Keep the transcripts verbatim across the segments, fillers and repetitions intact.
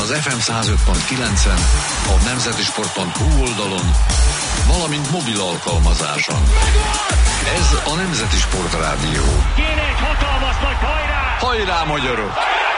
az ef em száz öt pont kilencen, a nemzetisport pont hu oldalon, valamint mobil alkalmazáson. Ez a Nemzeti Sport Rádió. Kéne egy hatalmas nagy hajrá! Hajrá, magyarok!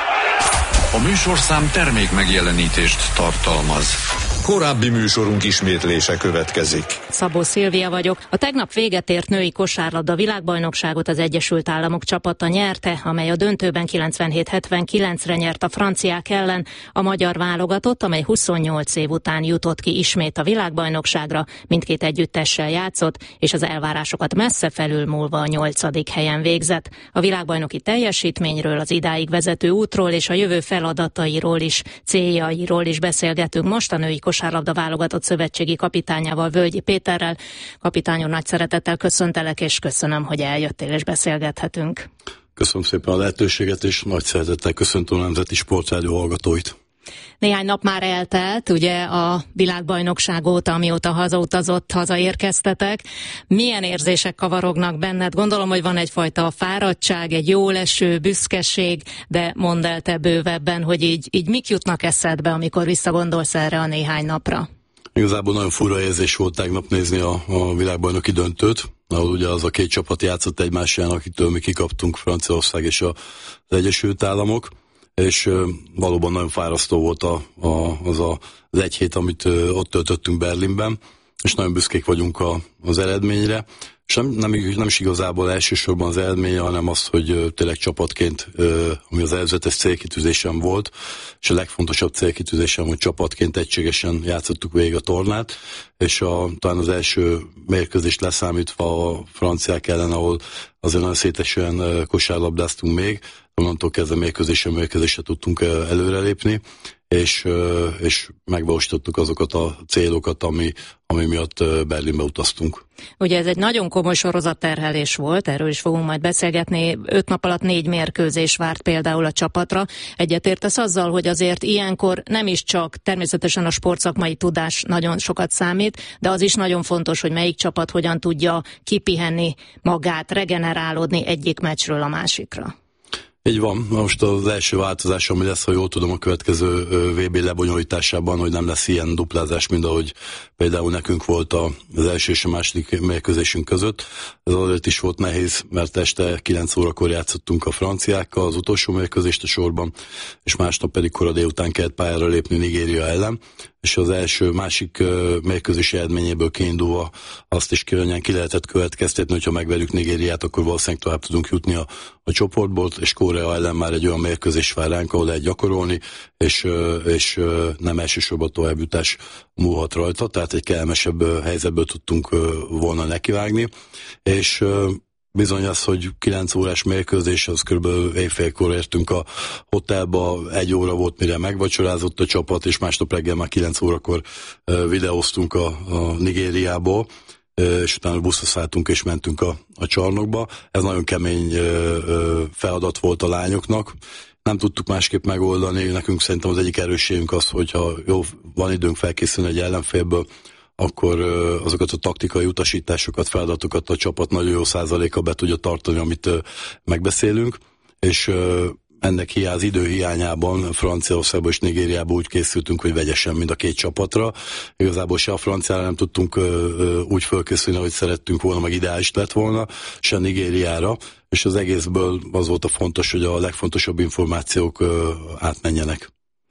A műsorszám termék megjelenítést tartalmaz. Korábbi műsorunk ismétlése következik. Szabó Szilvia vagyok. A tegnap véget ért női kosárlabda világbajnokságot az Egyesült Államok csapata nyerte, amely a döntőben kilencvenhét hetvenkilencre nyert a franciák ellen. A magyar válogatott, amely huszonnyolc év után jutott ki ismét a világbajnokságra, mindkét együttessel játszott, és az elvárásokat messze felülmúlva a nyolcadik helyen végzett. A világbajnoki teljesítményről, az idáig vezető útról és a jövő feladatairól is, céljairól is beszélgetünk most a női kosárlabda válogatott szövetségi kapitányával, Völgyi Péterrel. Kapitányon, nagy szeretettel köszöntelek, és köszönöm, hogy eljöttél és beszélgethetünk. Köszönöm szépen a lehetőséget, és nagy szeretettel köszöntöm a Nemzeti Sport Rádió hallgatóit. Néhány nap már eltelt, ugye a világbajnokság óta, amióta hazautazott, hazaérkeztetek. Milyen érzések kavarognak benned? Gondolom, hogy van egyfajta fáradtság, egy jóleső, büszkeség, de mondd el te bővebben, hogy így, így mik jutnak eszedbe, amikor visszagondolsz erre a néhány napra? Igazából nagyon fura érzés volt tegnap nézni a, a világbajnoki döntőt, ahol ugye az a két csapat játszott egymásán, akitől mi kikaptunk, Franciaország és a, az Egyesült Államok, és uh, valóban nagyon fárasztó volt a, a, az a, az egy hét, amit uh, ott töltöttünk Berlinben, és nagyon büszkék vagyunk a, az eredményre, és nem, nem, nem is igazából elsősorban az eredménye, hanem az, hogy uh, tényleg csapatként, uh, ami az előzetes célkitűzésem volt, és a legfontosabb célkitűzésem, hogy csapatként egységesen játszottuk végig a tornát, és a, talán az első mérkőzést leszámítva a franciák ellen, ahol azért nagyon szétesően uh, kosárlabdáztunk még, onnantól kezdve mérkőzésre mérkőzésre tudtunk előrelépni, és, és megvalósítottuk azokat a célokat, ami, ami miatt Berlinbe utaztunk. Ugye ez egy nagyon komoly sorozatterhelés volt, erről is fogunk majd beszélgetni. Öt nap alatt négy mérkőzés várt például a csapatra. Egyetértesz azzal, hogy azért ilyenkor nem is csak természetesen a sportszakmai tudás nagyon sokat számít, de az is nagyon fontos, hogy melyik csapat hogyan tudja kipihenni magát, regenerálódni egyik meccsről a másikra. Így van. Most az első változás, ami lesz, ha jól tudom, a következő vé bé lebonyolításában, hogy nem lesz ilyen duplázás, mint ahogy például nekünk volt az első és a második mérkőzésünk között. Ez azért is volt nehéz, mert este kilenc órakor játszottunk a franciákkal az utolsó mérkőzést a sorban, és másnap pedig kora délután kellett pályára lépni Nigéria ellen, és az első másik mérkőzés eredményéből kiindulva azt is könnyen ki lehetett következtetni, hogyha megverjük Nigériát, akkor valószínűleg tovább tudunk jutni a, a csoportból, és Korea ellen már egy olyan mérkőzés vár ránk, ahol lehet gyakorolni, és, és nem elsősorban továbbjutás múlhat rajta, tehát egy kellemesebb helyzetből tudtunk volna nekivágni, és bizony az, hogy kilenc órás mérkőzés, az kb. Éjfélkor értünk a hotelba, egy óra volt, mire megvacsorázott a csapat, és másnap reggel már kilenc órakor videóztunk a, a Nigériából, és utána buszra szálltunk és mentünk a, a csarnokba. Ez nagyon kemény feladat volt a lányoknak. Nem tudtuk másképp megoldani, nekünk szerintem az egyik erősségünk az, hogyha jó, van időnk felkészülni egy ellenfélből, akkor azokat a taktikai utasításokat, feladatokat a csapat nagyon jó százaléka be tudja tartani, amit megbeszélünk, és ennek hiány, az idő hiányában Franciaországban és Nigériában úgy készültünk, hogy vegyesen mind a két csapatra. Igazából se a franciára nem tudtunk úgy fölkészülni, ahogy szerettünk volna, meg ideális lett volna, se Nigériára, és az egészből az volt a fontos, hogy a legfontosabb információk átmenjenek.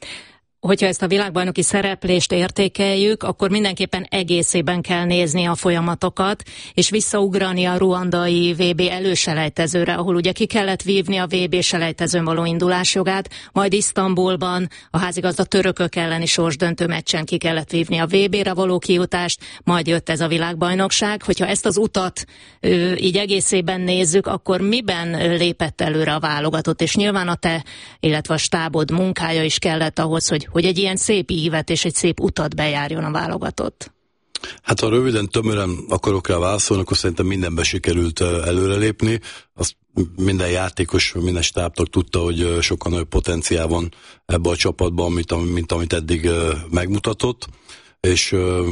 Hogyha ezt a világbajnoki szereplést értékeljük, akkor mindenképpen egészében kell nézni a folyamatokat, és visszaugrani a ruandai vé bé előselejtezőre, ahol ugye ki kellett vívni a vé bé selejtezőn való indulásjogát, majd Isztambulban a házigazda törökök elleni sorsdöntő meccsen ki kellett vívni a vé bére való kijutást, majd jött ez a világbajnokság. Hogyha ezt az utat ö, így egészében nézzük, akkor miben lépett előre a válogatott? És nyilván a te, illetve a stábod munkája is kellett ahhoz, hogy hogy egy ilyen szép ívet és egy szép utat bejárjon a válogatott? Hát ha röviden, tömören akarok rá válaszolni, akkor szerintem mindenbe sikerült előrelépni. Azt minden játékos, minden stábtag tudta, hogy sokkal nagyobb potenciál van ebbe a csapatban, mint, mint amit eddig megmutatott. És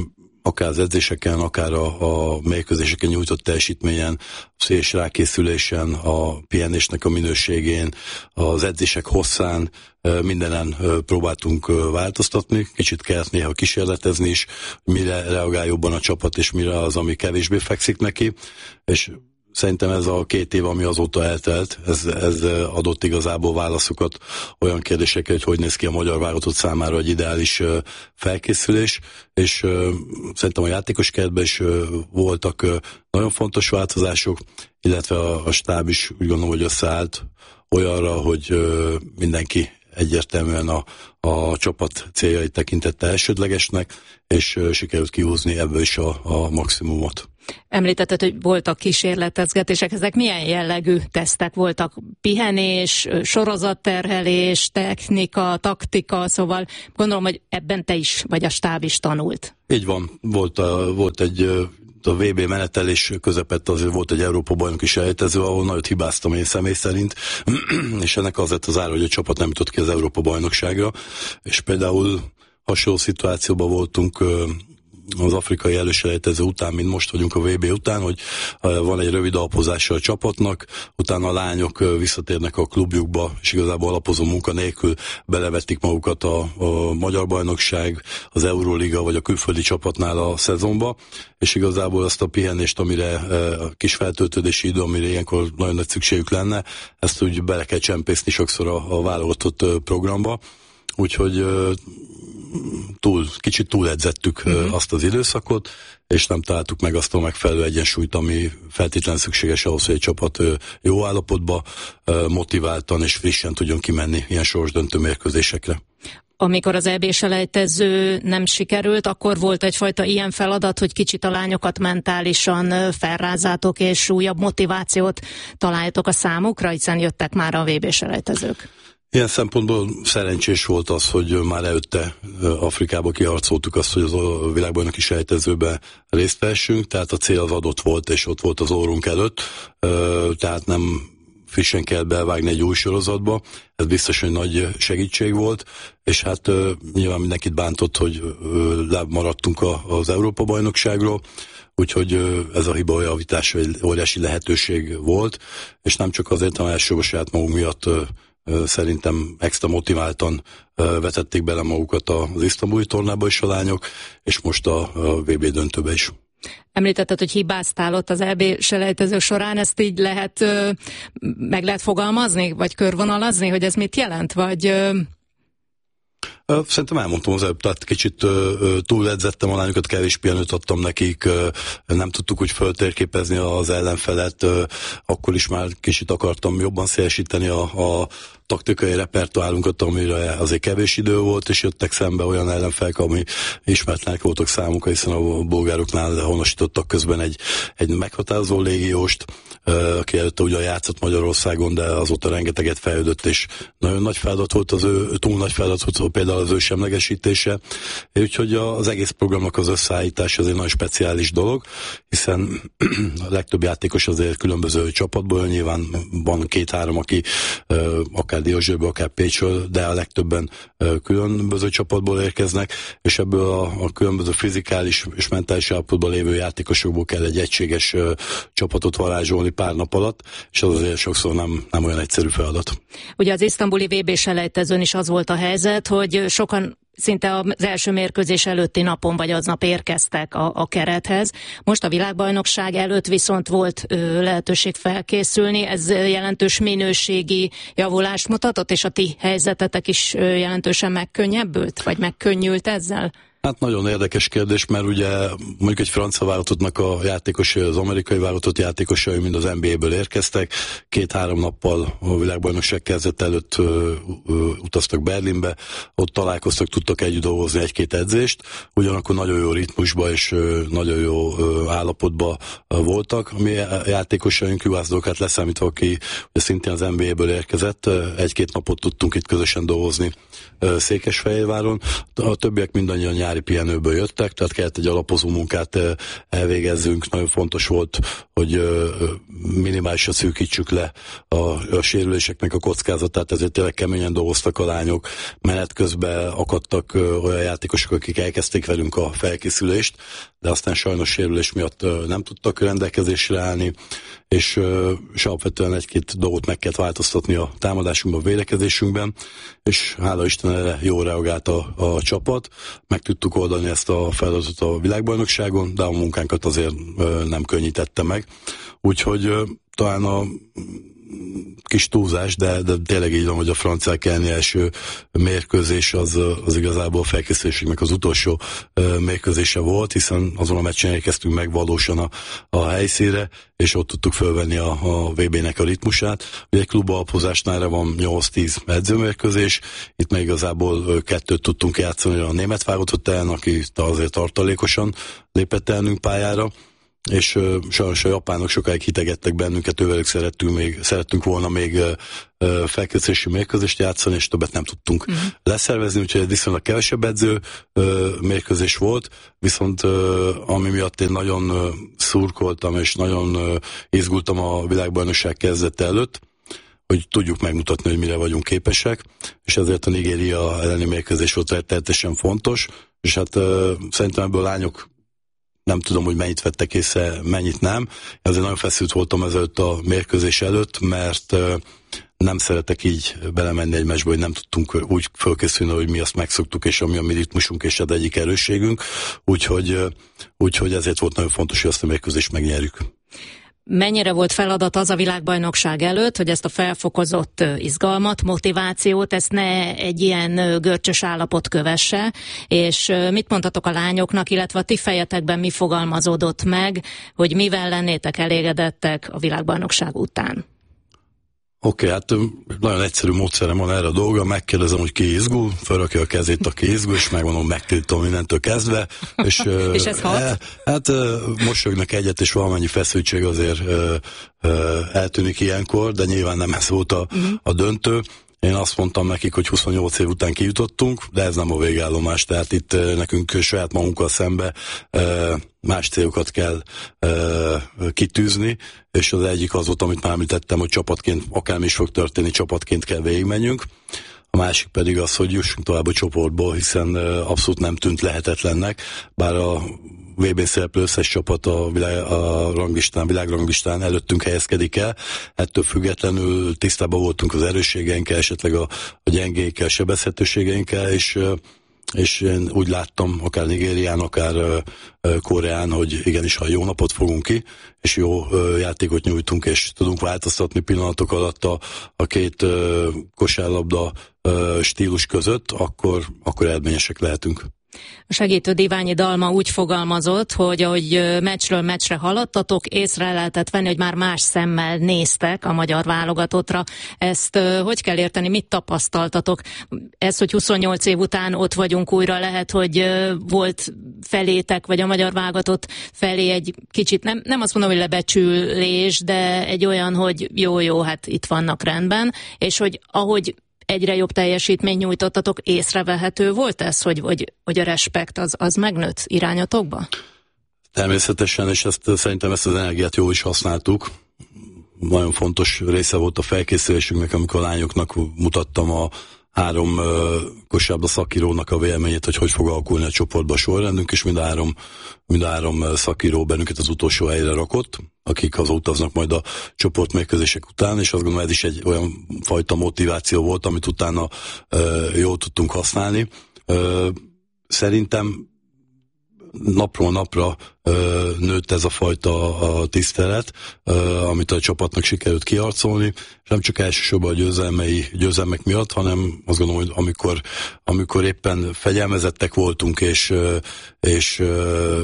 akár az edzéseken, akár a, a mérkőzéseken nyújtott teljesítményen, és rákészülésen, a pihenésnek a minőségén, az edzések hosszán, mindenen próbáltunk változtatni, kicsit kellett néha kísérletezni is, mire reagál jobban a csapat, és mire az, ami kevésbé fekszik neki, és szerintem ez a két év, ami azóta eltelt, ez, ez adott igazából válaszokat olyan kérdésekre, hogy hogy néz ki a magyar válogatott számára egy ideális felkészülés, és szerintem a játékos keretben is voltak nagyon fontos változások, illetve a, a stáb is úgy gondolom, hogy összeállt olyanra, hogy mindenki egyértelműen a, a csapat céljait tekintette elsődlegesnek, és sikerült kihúzni ebből is a, a maximumot. Említetted, hogy voltak kísérletezgetések, ezek milyen jellegű tesztek voltak? Pihenés, sorozatterhelés, technika, taktika, szóval gondolom, hogy ebben te is, vagy a stáb is tanult. Így van, volt, a, volt egy a vé bé menetelés közepette, azért volt egy Európa-bajnoki selejtező, ahol nagyot hibáztam én személy szerint, és ennek az lett az ára, hogy a csapat nem jutott ki az Európa-bajnokságra, és például hasonló szituációban voltunk az afrikai előselejtező után, mint most vagyunk a vé bé után, hogy van egy rövid alapozása a csapatnak, utána a lányok visszatérnek a klubjukba, és igazából alapozó munka nélkül belevették magukat a, a Magyar Bajnokság, az Euróliga vagy a külföldi csapatnál a szezonba, és igazából azt a pihenést, amire a kis feltöltődési idő, amire ilyenkor nagyon nagy szükségük lenne, ezt úgy bele kell csempészni sokszor a, a válogatott programba. Úgyhogy túl, kicsit túledzettük uh-huh. azt az időszakot, és nem találtuk meg azt a megfelelő egyensúlyt, ami feltétlenül szükséges ahhoz, hogy egy csapat jó állapotba, motiváltan és frissen tudjon kimenni ilyen sorsdöntő mérkőzésekre. Amikor az é bé-selejtező nem sikerült, akkor volt egyfajta ilyen feladat, hogy kicsit a lányokat mentálisan felrázzátok, és újabb motivációt találjatok a számukra, hiszen jöttek már a vé bé-selejtezők. Ilyen szempontból szerencsés volt az, hogy már előtte Afrikába kiharcoltuk azt, hogy az a világbajnoki selejtezőbe részt vessünk, tehát a cél az adott volt, és ott volt az orrunk előtt, tehát nem frissen kell belvágni egy új sorozatba, ez biztos, hogy nagy segítség volt, és hát nyilván mindenkit bántott, hogy maradtunk az Európa-bajnokságról, úgyhogy ez a hiba javítása egy óriási lehetőség volt, és nem csak azért, hanem elsősorban saját magunk miatt szerintem extra motiváltan vetették bele magukat az isztambuli tornába is a lányok, és most a vé bé döntőbe is. Említetted, hogy hibáztál ott az é bé-selejtező során, ezt így lehet, meg lehet fogalmazni, vagy körvonalazni, hogy ez mit jelent, vagy... Szerintem elmondtam az előbb, tehát kicsit túledzettem a lányokat, kevés pihenőt adtam nekik, nem tudtuk úgy föltérképezni az ellenfelet, akkor is már kicsit akartam jobban szélesíteni a, a taktikai repertoárunkat, amire azért kevés idő volt, és jöttek szembe olyan ellenfelek, ami ismeretlenek voltak számukra, hiszen a bolgároknál honosítottak közben egy, egy meghatározó légióst, aki előtte ugyan játszott Magyarországon, de azóta rengeteget fejlődött, és nagyon nagy feladat volt az ő, túl nagy feladat volt például az ő semlegesítése, úgyhogy az egész programnak az összeállítása az egy nagyon speciális dolog, hiszen a legtöbb játékos azért különböző csapatból, nyilván van két-három, aki akár Diósgyőrből, akár Pécsről, de a legtöbben különböző csapatból érkeznek, és ebből a, a különböző fizikális és mentális állapotban lévő játékosokból kell egy egységes csapatot varázsolni pár nap alatt, és az azért sokszor nem, nem olyan egyszerű feladat. Ugye az isztambuli vé bé-selejtezőn is az volt a helyzet, hogy sokan szinte az első mérkőzés előtti napon vagy aznap érkeztek a, a kerethez. Most a világbajnokság előtt viszont volt ö, lehetőség felkészülni, ez jelentős minőségi javulást mutatott, és a ti helyzetetek is ö, jelentősen megkönnyebbült, vagy megkönnyült ezzel? Hát nagyon érdekes kérdés, mert ugye mondjuk egy francia válogatottnak a játékosai, az amerikai válogatott játékosai mind az en bé á-ből érkeztek. Két-három nappal a világbajnokság kezdet előtt ö, ö, utaztak Berlinbe, ott találkoztak, tudtak együtt dolgozni egy-két edzést, ugyanakkor nagyon jó ritmusba és ö, nagyon jó ö, állapotba ö, voltak. A mi játékosaink, Juhász Dokát leszámítva, aki ugye szintén az en bé á-ből érkezett, egy-két napot tudtunk itt közösen dolgozni ö, Székesfehérváron. A többiek mindannyian nyári nyári pihenőből jöttek, tehát kellett egy alapozó munkát elvégezzünk. Nagyon fontos volt, hogy minimálisra szűkítsük le a, a sérüléseknek a kockázatát, ezért tényleg keményen dolgoztak a lányok. Menet közben akadtak olyan játékosok, akik elkezdték velünk a felkészülést, de aztán sajnos sérülés miatt nem tudtak rendelkezésre állni, és, és alapvetően egy-két dolgot meg kellett változtatni a támadásunkban, a védekezésünkben, és hála Isten erre jól reagált a, a csapat. Meg tudtuk oldani ezt a feladatot a világbajnokságon, de a munkánkat azért nem könnyítette meg. Úgyhogy talán a kis túlzás, de, de tényleg így van, hogy a franciák elleni első mérkőzés az, az igazából a felkészülésünknek az utolsó uh, mérkőzése volt, hiszen azon a meccsen érkeztünk meg valósan a, a helyszínre, és ott tudtuk fölvenni a, a vé bének a ritmusát. Ugye egy klubalapozásnál van nyolc-tíz edzőmérkőzés, itt meg igazából kettőt tudtunk játszani a német válogatott ellen, aki azért tartalékosan lépett elnünk pályára, és uh, sajnos a japánok sokáig hitegettek bennünket, ővelük szerettünk, még, szerettünk volna még uh, uh, felkészülési mérkőzést játszani, és többet nem tudtunk uh-huh. leszervezni, úgyhogy viszonylag kevesebb edző uh, mérkőzés volt, viszont uh, ami miatt én nagyon uh, szurkoltam, és nagyon uh, izgultam a világbajnokság kezdete előtt, hogy tudjuk megmutatni, hogy mire vagyunk képesek, és ezért a Nigéria elleni mérkőzés volt rettenetesen fontos, és hát uh, szerintem ebből a lányok nem tudom, hogy mennyit vettek észre, mennyit nem. Ezért nagyon feszült voltam ezelőtt a mérkőzés előtt, mert uh, nem szeretek így belemenni egy meccsbe, hogy nem tudtunk úgy fölkészülni, hogy mi azt megszoktuk, és ami a mi ritmusunk és az egyik erősségünk. Úgyhogy, uh, úgyhogy ezért volt nagyon fontos, hogy azt a mérkőzést megnyerjük. Mennyire volt feladat az a világbajnokság előtt, hogy ezt a felfokozott izgalmat, motivációt, ezt ne egy ilyen görcsös állapot kövesse, és mit mondhatok a lányoknak, illetve a ti fejetekben mi fogalmazódott meg, hogy mivel lennétek elégedettek a világbajnokság után? Oké, okay, hát nagyon egyszerű módszerem van erre a dolga, megkérdezem, hogy ki izgul, felrakja a kezét, aki izgul, és megmondom, megtiltom mindentől kezdve. És, és ez hat? E, hát mosolyognak egyet, és valamennyi feszültség azért e, e, eltűnik ilyenkor, de nyilván nem ez volt a, uh-huh. a döntő. Én azt mondtam nekik, hogy huszonnyolc év után kijutottunk, de ez nem a végállomás, tehát itt nekünk saját magunkkal szembe más célokat kell kitűzni, és az egyik az volt, amit már említettem, hogy csapatként, akármi is fog történni, csapatként kell végigmenjünk. A másik pedig az, hogy jussunk tovább a csoportból, hiszen abszolút nem tűnt lehetetlennek, bár a vé bén szereplő összes csapat a, világ, a ranglistán, világranglistán előttünk helyezkedik el. Ettől függetlenül tisztában voltunk az erősségeinkkel, esetleg a, a gyengénkkel, sebezhetőségeinkkel, és, és én úgy láttam, akár Nigérián, akár Koreán, hogy igenis, ha jó napot fogunk ki, és jó játékot nyújtunk, és tudunk változtatni pillanatok alatt a, a két kosárlabda stílus között, akkor, akkor eredményesek lehetünk. A segítő Diványi Dalma úgy fogalmazott, hogy ahogy meccsről meccsre haladtatok, észre lehetett venni, hogy már más szemmel néztek a magyar válogatottra. Ezt hogy kell érteni, mit tapasztaltatok? Ez, hogy huszonnyolc év után ott vagyunk újra, lehet, hogy volt felétek, vagy a magyar válogatott felé egy kicsit, nem, nem azt mondom, hogy lebecsülés, de egy olyan, hogy jó-jó, hát itt vannak rendben, és hogy ahogy egyre jobb teljesítményt nyújtottatok, észrevehető volt ez, hogy, hogy, hogy a respekt az, az megnőtt irányatokba? Természetesen, és ezt, szerintem ezt az energiát jól is használtuk. Nagyon fontos része volt a felkészülésünknek, amikor a lányoknak mutattam a három uh, kosárlabda szakírónak a véleményét, hogy hogy fog alakulni a csoportba a sorrendünk, és mind a három, mind a három szakíró bennünket az utolsó helyre rakott, akik hazautaznak majd a csoportmérkőzések után, és azt gondolom, ez is egy olyan fajta motiváció volt, amit utána uh, jól tudtunk használni. Uh, szerintem napról napra ö, nőtt ez a fajta a tisztelet, ö, amit a csapatnak sikerült kiharcolni, és nem csak elsősorban a győzelmei, győzelmek miatt, hanem azt gondolom, hogy amikor, amikor éppen fegyelmezettek voltunk, és, és ö,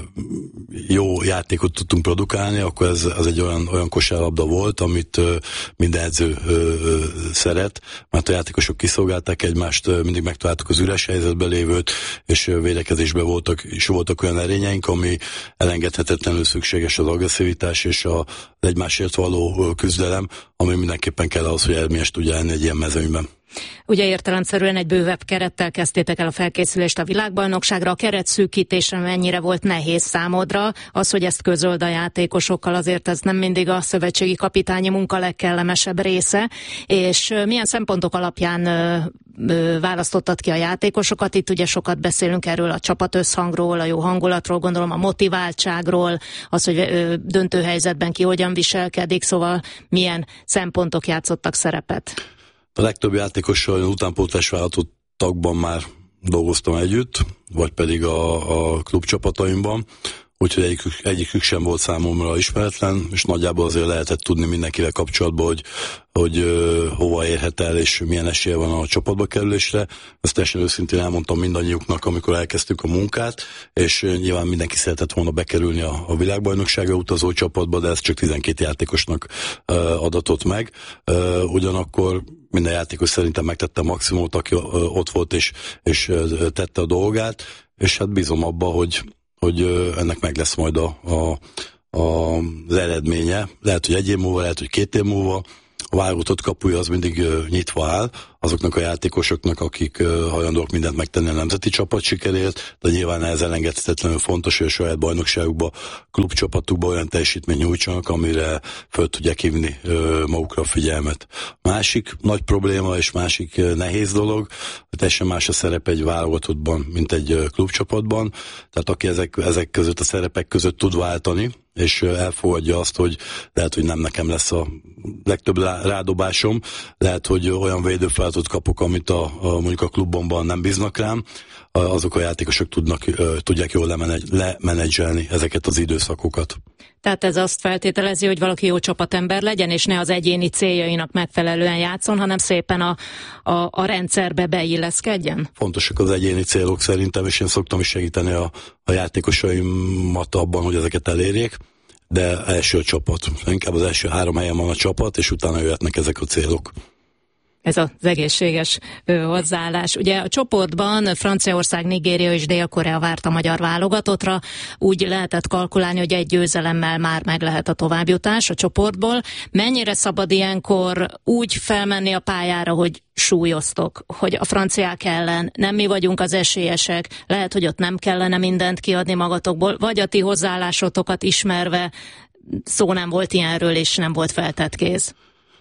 jó játékot tudtunk produkálni, akkor ez, ez egy olyan, olyan kosárlabda volt, amit ö, minden edző ö, ö, szeret, mert a játékosok kiszolgálták egymást, ö, mindig megtaláltuk az üres helyzetbe lévőt, és ö, védekezésben voltak, és voltak olyan erényeink, ami elengedhetetlenül szükséges, az agresszivitás és a egymásért való küzdelem, ami mindenképpen kell ahhoz, hogy eredményes tudja lenni egy ilyen mezőnyben. Ugye értelemszerűen egy bővebb kerettel kezdtétek el a felkészülést a világbajnokságra. A keret szűkítése mennyire volt nehéz számodra? Az, hogy ezt közöld a játékosokkal, azért ez nem mindig a szövetségi kapitányi munka legkellemesebb része. És milyen szempontok alapján ö, ö, választottad ki a játékosokat? Itt ugye sokat beszélünk erről a csapatösszhangról, a jó hangulatról, gondolom a motiváltságról, az, hogy ö, döntő helyzetben ki hogyan viselkedik, szóval milyen szempontok játszottak szerepet? A legtöbb játékossal utánpótlás vállalatokban már dolgoztam együtt, vagy pedig a, a klubcsapataimban, úgyhogy egyikük, egyikük sem volt számomra ismeretlen, és nagyjából azért lehetett tudni mindenkivel kapcsolatban, hogy, hogy uh, hova érhet el, és milyen esélye van a csapatba kerülésre. Ezt teljesen őszintén elmondtam mindannyiuknak, amikor elkezdtük a munkát, és uh, nyilván mindenki szeretett volna bekerülni a, a világbajnokságra utazó csapatba, de ez csak tizenkét játékosnak uh, adatott meg. Uh, ugyanakkor minden játékos szerintem megtette a maximumot, aki uh, ott volt és, és uh, tette a dolgát, és hát bízom abba, hogy hogy ennek meg lesz majd a, a, a, az eredménye. Lehet, hogy egy év múlva, lehet, hogy két év múlva. A válogatott kapuja az mindig uh, nyitva áll azoknak a játékosoknak, akik uh, hajlandók mindent megtenni a nemzeti csapat sikerért, de nyilván ez elengedhetetlenül fontos, hogy a saját bajnokságukba, klubcsapatukba olyan teljesítmény nyújtsanak, amire föl tudják hívni uh, magukra a figyelmet. Másik nagy probléma és másik uh, nehéz dolog, hogy teljesen más a szerep egy válogatottban, mint egy uh, klubcsapatban, tehát aki ezek, ezek között a szerepek között tud váltani, és elfogadja azt, hogy lehet, hogy nem nekem lesz a legtöbb rádobásom, lehet, hogy olyan védőfeladatot kapok, amit a, a, mondjuk a klubomban nem bíznak rám, azok a játékosok tudnak, tudják jól lemenedzselni ezeket az időszakokat. Tehát ez azt feltételezi, hogy valaki jó csapatember legyen, és ne az egyéni céljainak megfelelően játszon, hanem szépen a, a, a rendszerbe beilleszkedjen? Fontosak az egyéni célok szerintem, és én szoktam is segíteni a, a játékosaimat abban, hogy ezeket elérjék, de első a csapat. Inkább az első három helyen van a csapat, és utána jöhetnek ezek a célok. Ez az egészséges ö, hozzáállás. Ugye a csoportban Franciaország, Nigéria és Dél-Korea várt a magyar válogatottra. Úgy lehetett kalkulálni, hogy egy győzelemmel már meg lehet a továbbjutás a csoportból. Mennyire szabad ilyenkor úgy felmenni a pályára, hogy súlyoztok, hogy a franciák ellen nem mi vagyunk az esélyesek, lehet, hogy ott nem kellene mindent kiadni magatokból, vagy a ti hozzáállásotokat ismerve szó nem volt ilyenről, és nem volt feltett kéz?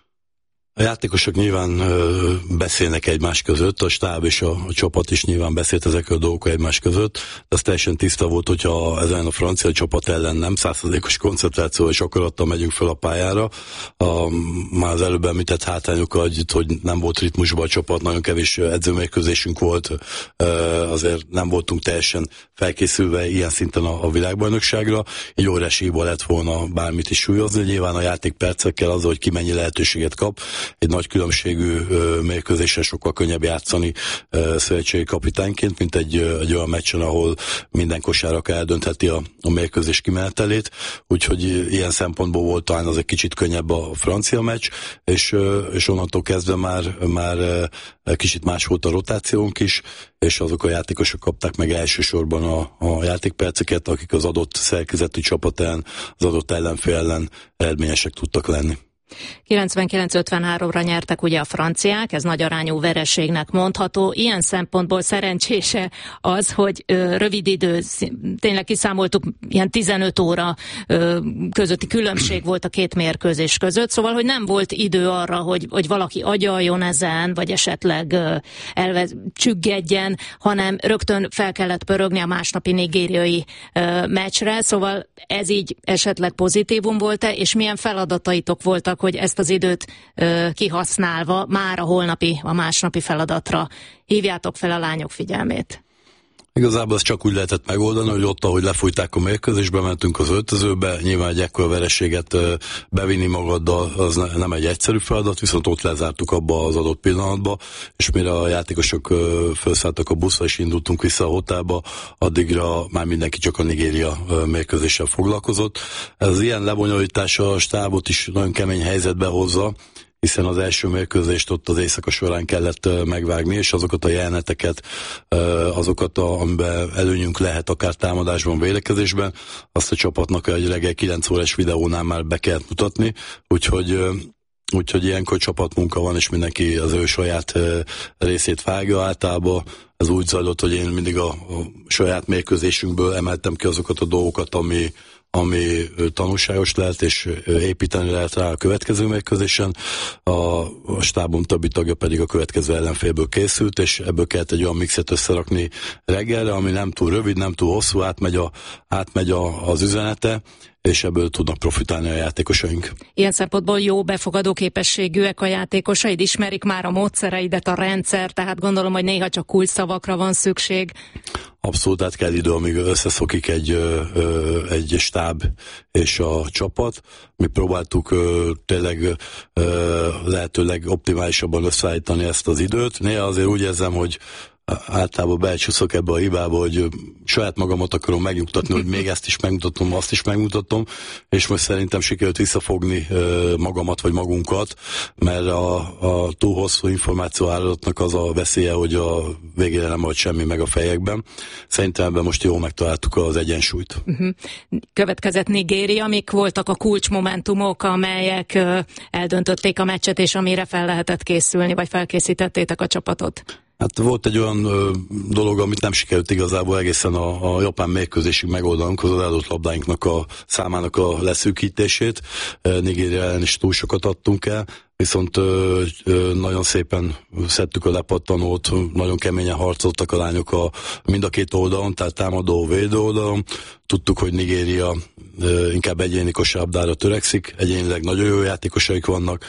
A játékosok nyilván ö, beszélnek egymás között, a stáb és a, a csapat is nyilván beszélt ezekről a dolgokról egymás között, de az teljesen tiszta volt, hogyha ezen a francia csapat ellen nem százszerzalékos koncentráció és akarattal megyünk fel a pályára. A, már az előbb említett hátrányokkal együtt, hogy nem volt ritmusban a csapat, nagyon kevés edzőmérkőzésünk volt, ö, azért nem voltunk teljesen felkészülve ilyen szinten a, a világbajnokságra, így óriásiból lett volna bármit is súlyozni, nyilván a játékpercekkel az, hogy ki mennyi lehetőséget kap. Egy nagy különbségű ö, mérkőzésen sokkal könnyebb játszani ö, szövetségi kapitányként, mint egy, ö, egy olyan meccsen, ahol minden kosáraka eldöntheti a, a mérkőzés kimenetelét, úgyhogy ilyen szempontból volt talán az egy kicsit könnyebb a francia meccs, és, ö, és onnantól kezdve már, már ö, kicsit más volt a rotációnk is, és azok a játékosok kapták meg elsősorban a, a játékperceket, akik az adott szerkezetű csapat ellen, az adott ellenfél ellen eredményesek tudtak lenni. kilencvenkilenc ötvenháromra nyertek ugye a franciák, ez nagy arányú vereségnek mondható. Ilyen szempontból szerencsése az, hogy ö, rövid idő, tényleg kiszámoltuk, ilyen tizenöt óra ö, közötti különbség volt a két mérkőzés között, szóval, hogy nem volt idő arra, hogy, hogy valaki agyaljon ezen, vagy esetleg ö, elve, csüggedjen, hanem rögtön fel kellett pörögni a másnapi nigériai ö, meccsre, szóval ez így esetleg pozitívum volt-e, és milyen feladataitok voltak, hogy ezt az időt ö, kihasználva már a holnapi, a másnapi feladatra hívjátok fel a lányok figyelmét? Igazából ezt csak úgy lehetett megoldani, hogy ott, ahogy lefújták a mérkőzésbe, mentünk az öltözőbe, nyilván egy ekkora vereséget bevinni magaddal, az nem egy egyszerű feladat, viszont ott lezártuk abba az adott pillanatba, és mire a játékosok felszálltak a buszra, és indultunk vissza a hotelba, addigra már mindenki csak a Nigéria mérkőzéssel foglalkozott. Ez ilyen lebonyolítása a stábot is nagyon kemény helyzetbe hozza, hiszen az első mérkőzést ott az éjszaka során kellett megvágni, és azokat a jeleneteket, azokat, a, amiben előnyünk lehet akár támadásban, védekezésben, azt a csapatnak egy reggel kilenc órás videónál már be kellett mutatni, úgyhogy úgyhogy ilyenkor csapatmunka van, és mindenki az ő saját részét vágja. Általában ez úgy zajlott, hogy én mindig a, a saját mérkőzésünkből emeltem ki azokat a dolgokat, ami, ami tanulságos lehet, és építeni lehet rá a következő mérkőzésen. A, a stábom többi tagja pedig a következő ellenfélből készült, és ebből kellett egy olyan mixet összerakni reggelre, ami nem túl rövid, nem túl hosszú, átmegy, a, átmegy a, az üzenete, és ebből tudnak profitálni a játékosaink. Ilyen szempontból jó befogadó képességűek a játékosaid, ismerik már a módszereidet, a rendszer, tehát gondolom, hogy néha csak kulcsszavakra van szükség. Abszolút, át kell idő, amíg összeszokik egy, ö, egy stáb és a csapat. Mi próbáltuk ö, tényleg ö, lehetőleg optimálisabban összeállítani ezt az időt. Néha azért úgy érzem, hogy általában becsúszok ebbe a hibába, hogy saját magamat akarom megnyugtatni, hogy még ezt is megmutatom, azt is megmutatom, és most szerintem sikerült visszafogni magamat vagy magunkat, mert a, a túl hosszú információ áradatnak az a veszélye, hogy a végére nem volt semmi meg a fejekben. Szerintem ebben most jól megtaláltuk az egyensúlyt. Uh-huh. Következett Nigéria, amik voltak a kulcsmomentumok, amelyek eldöntötték a meccset, és amire fel lehetett készülni, vagy felkészítettétek a csapatot? Hát volt egy olyan ö, dolog, amit nem sikerült igazából egészen a, a japán mérkőzésig megoldanunk, az adott labdáinknak a számának a leszűkítését. Nigéria ellen is túl sokat adtunk el, viszont ö, ö, nagyon szépen szedtük a lepattanót, nagyon keményen harcoltak a lányok a, mind a két oldalon, tehát támadó, védő oldalon. Tudtuk, hogy Nigéria ö, inkább egyéni kosárlabdára törekszik, egyénileg nagyon jó játékosaik vannak,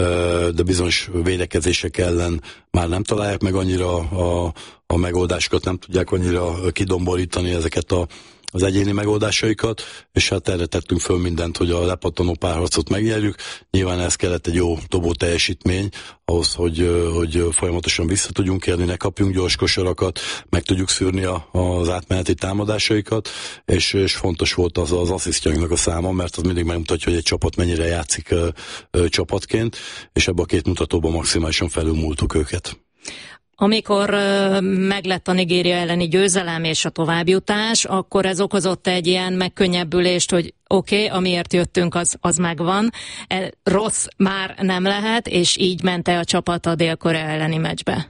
ö, de bizonyos védekezések ellen már nem találják meg annyira a, a megoldásokat, nem tudják annyira kidomborítani ezeket a az egyéni megoldásaikat, és hát erre tettünk föl mindent, hogy a lepattanó párharcot megnyerjük. Nyilván ez kellett egy jó dobó teljesítmény, ahhoz, hogy, hogy folyamatosan vissza tudjunk érni, ne kapjunk gyors kosarakat, meg tudjuk szűrni a, az átmeneti támadásaikat, és, és fontos volt az az asszisztjainknak a száma, mert az mindig megmutatja, hogy egy csapat mennyire játszik ö, ö, csapatként, és ebben a két mutatóban maximálisan felülmúltuk őket. Amikor uh, meglett a Nigéria elleni győzelem és a továbbjutás, akkor ez okozott egy ilyen megkönnyebbülést, hogy oké, okay, amiért jöttünk, az, az megvan. E, rossz már nem lehet, és így ment-e a csapat a Dél-Korea elleni meccsbe?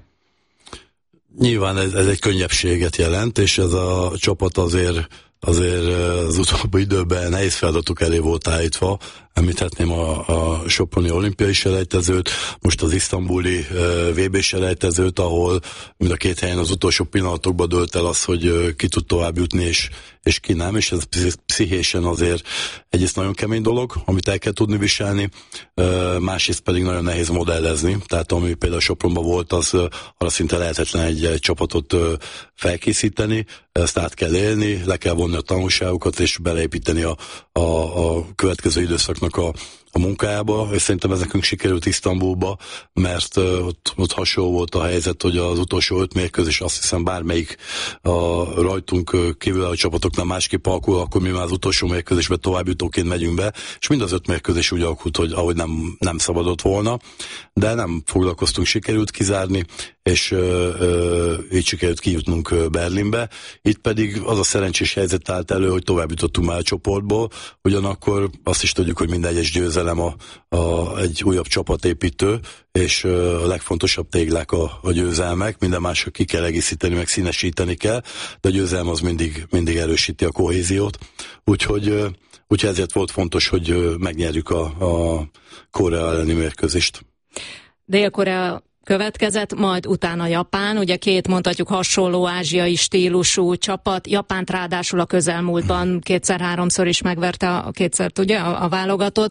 Nyilván ez, ez egy könnyebbséget jelent, és ez a csapat azért azért az utóbbi időben nehéz feladatok elé volt állítva. Említhetném a, a soproni olimpiai selejtezőt, most az isztambuli uh, vé bé selejtezőt, ahol mind a két helyen az utolsó pillanatokban dőlt el az, hogy uh, ki tud tovább jutni, és, és ki nem, és ez pszichésen azért egyrészt nagyon kemény dolog, amit el kell tudni viselni, uh, másrészt pedig nagyon nehéz modellezni, tehát ami például Sopronban volt, az uh, arra szinte lehetetlen egy, egy csapatot uh, felkészíteni, ezt át kell élni, le kell vonni a tanulságokat, és beleépíteni a, a, a következő időszaknak a, a munkájába, és szerintem ez nekünk sikerült Isztambulba, mert uh, ott, ott hasonló volt a helyzet, hogy az utolsó öt mérkőzés, azt hiszem bármelyik a rajtunk kívül a csapatoknál másképp alakul, akkor mi már az utolsó mérkőzésben továbbjutóként megyünk be, és mind az öt mérkőzés úgy alakult, hogy ahogy nem, nem szabadott volna, de nem foglalkoztunk, sikerült kizárni, és uh, uh, így sikerült kijutnunk Berlinbe. Itt pedig az a szerencsés helyzet állt elő, hogy tovább jutottunk már a csoportból, ugyanakkor azt is tudjuk, hogy minden egyes győzelem a, a, egy újabb csapatépítő, és uh, a legfontosabb téglák a, a győzelmek, minden másra ki kell egészíteni, meg színesíteni kell, de a győzelem az mindig, mindig erősíti a kohéziót, úgyhogy, uh, úgyhogy ezért volt fontos, hogy uh, megnyerjük a, a Korea elleni mérkőzést. Dél-Korea következett, majd utána Japán, ugye két mondhatjuk hasonló ázsiai stílusú csapat, Japánt ráadásul a közelmúltban kétszer-háromszor is megverte a kétszer, ugye, a, a válogatott,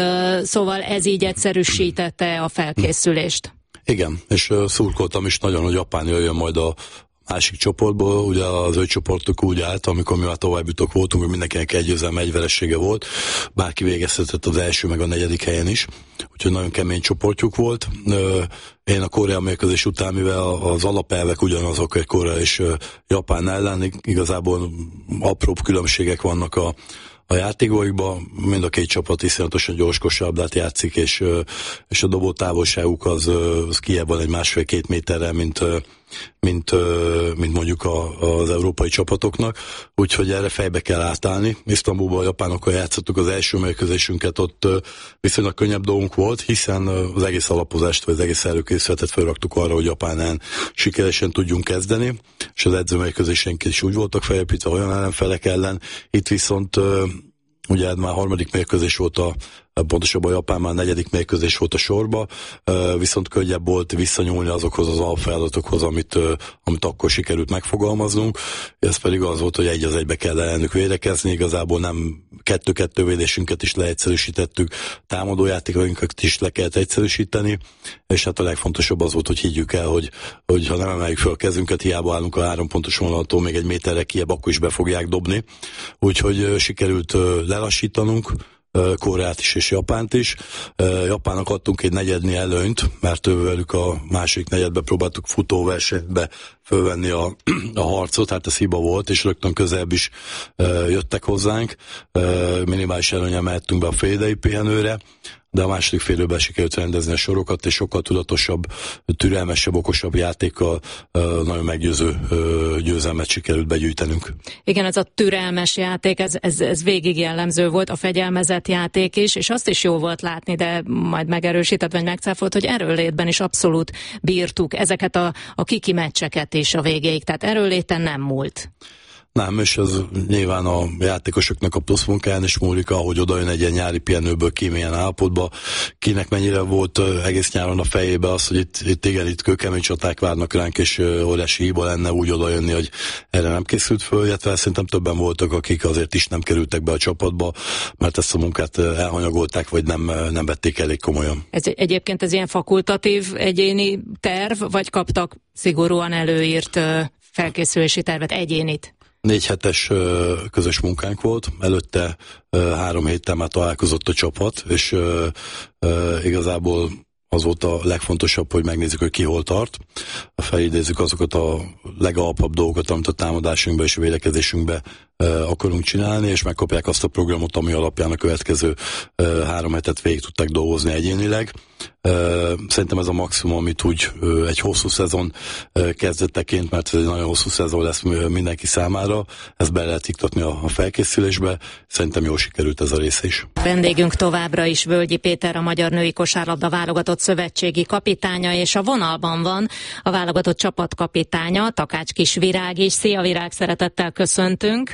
szóval ez így egyszerűsítette a felkészülést. Igen, és szurkoltam is nagyon, hogy Japán jöjjön majd a másik csoportból, ugye az öt csoportok úgy állt, amikor mi már továbbjutók voltunk, hogy mindenkinek egy győzelme, egy veresége volt, bárki végezhetett az első meg a negyedik helyen is, úgyhogy nagyon kemény csoportjuk volt. Én a Korea mérkőzés után, mivel az alapelvek ugyanazok egy Korea és Japán ellen, igazából apróbb különbségek vannak a a játékokban, mind a két csapat iszonyatosan gyors kosárlabdát játszik, és, és a dobó távolságuk az, az kijebb van egy másfél-két méterrel, mint, mint, mint mondjuk a, az európai csapatoknak, úgyhogy erre fejbe kell átállni. Isztambulban a japánokkal játszottuk az első mérkőzésünket, ott viszonylag könnyebb dolgunk volt, hiszen az egész alapozást, vagy az egész előkészületet felraktuk arra, hogy japánán sikeresen tudjunk kezdeni, és az edzőmérkőzéseink is úgy voltak felépítve olyan ellenfelek ellen. Itt viszont ugye már harmadik mérkőzés volt a pontosabban a Japán már negyedik mérkőzés volt a sorba, viszont könnyebb volt visszanyúlni azokhoz az alapfeladatokhoz, amit, amit akkor sikerült megfogalmaznunk. Ez pedig az volt, hogy egy az egybe kell ellenük védekezni, igazából nem kettő-kettő védésünket is leegyszerűsítettük, támadójátékainkat is le kellett egyszerűsíteni, és hát a legfontosabb az volt, hogy higgyük el, hogy, hogy ha nem emeljük fel a kezünket, hiába állunk a három pontos vonalattól még egy méterre kijebb, akkor is be fogják dobni. Úgyhogy sikerült lelassítanunk Koreát is és Japánt is. Japánnak adtunk egy negyednyi előnyt, mert velük a másik negyedbe próbáltuk futóversenybe fölvenni a, a harcot, hát ez hiba volt, és rögtön közelebb is jöttek hozzánk. Minimális előnnyel mehettünk be a félidei pihenőre, de a második fél időben sikerült rendezni a sorokat, és sokkal tudatosabb, türelmesebb, okosabb játékkal nagyon meggyőző győzelmet sikerült begyűjtenünk. Igen, ez a türelmes játék, ez, ez, ez végig jellemző volt, a fegyelmezett játék is, és azt is jó volt látni, de majd megerősített, vagy megcáfolt, hogy erőnlétben is abszolút bírtuk ezeket a, a kiki meccseket is a végéig, tehát erőnléten nem múlt. Nem, és ez nyilván a játékosoknak a plusz munkáján is múlik, ahogy oda jön egy ilyen nyári pihenőből ki milyen állapotba, kinek mennyire volt egész nyáron a fejébe az, hogy itt, itt igen, itt kőkemény csaták várnak ránk, és óriási hiba lenne úgy oda jönni, hogy erre nem készült föl, illetve szerintem többen voltak, akik azért is nem kerültek be a csapatba, mert ezt a munkát elhanyagolták, vagy nem, nem vették elég komolyan. Ez egyébként ez ilyen fakultatív egyéni terv, vagy kaptak szigorúan előírt felkészülési tervet, egyénit? Négy hetes ö, közös munkánk volt, előtte ö, három héttel már találkozott a csapat, és ö, ö, igazából az volt a legfontosabb, hogy megnézzük, hogy ki hol tart. Felidézzük azokat a legalpabb dolgokat, amit a támadásunkban és a védekezésünkben ö, akarunk csinálni, és megkapják azt a programot, ami alapján a következő ö, három hetet végig tudták dolgozni egyénileg. Uh, szerintem ez a maximum, amit úgy uh, egy hosszú szezon uh, kezdeteként, mert ez egy nagyon hosszú szezon lesz mindenki számára, ezt be lehet iktatni a, a felkészülésbe. Szerintem jól sikerült ez a rész is. Vendégünk továbbra is Völgyi Péter, a Magyar Női Kosárlabda válogatott szövetségi kapitánya, és a vonalban van a válogatott csapatkapitánya, Takács Kis Virág is. Szia Virág, szeretettel köszöntünk!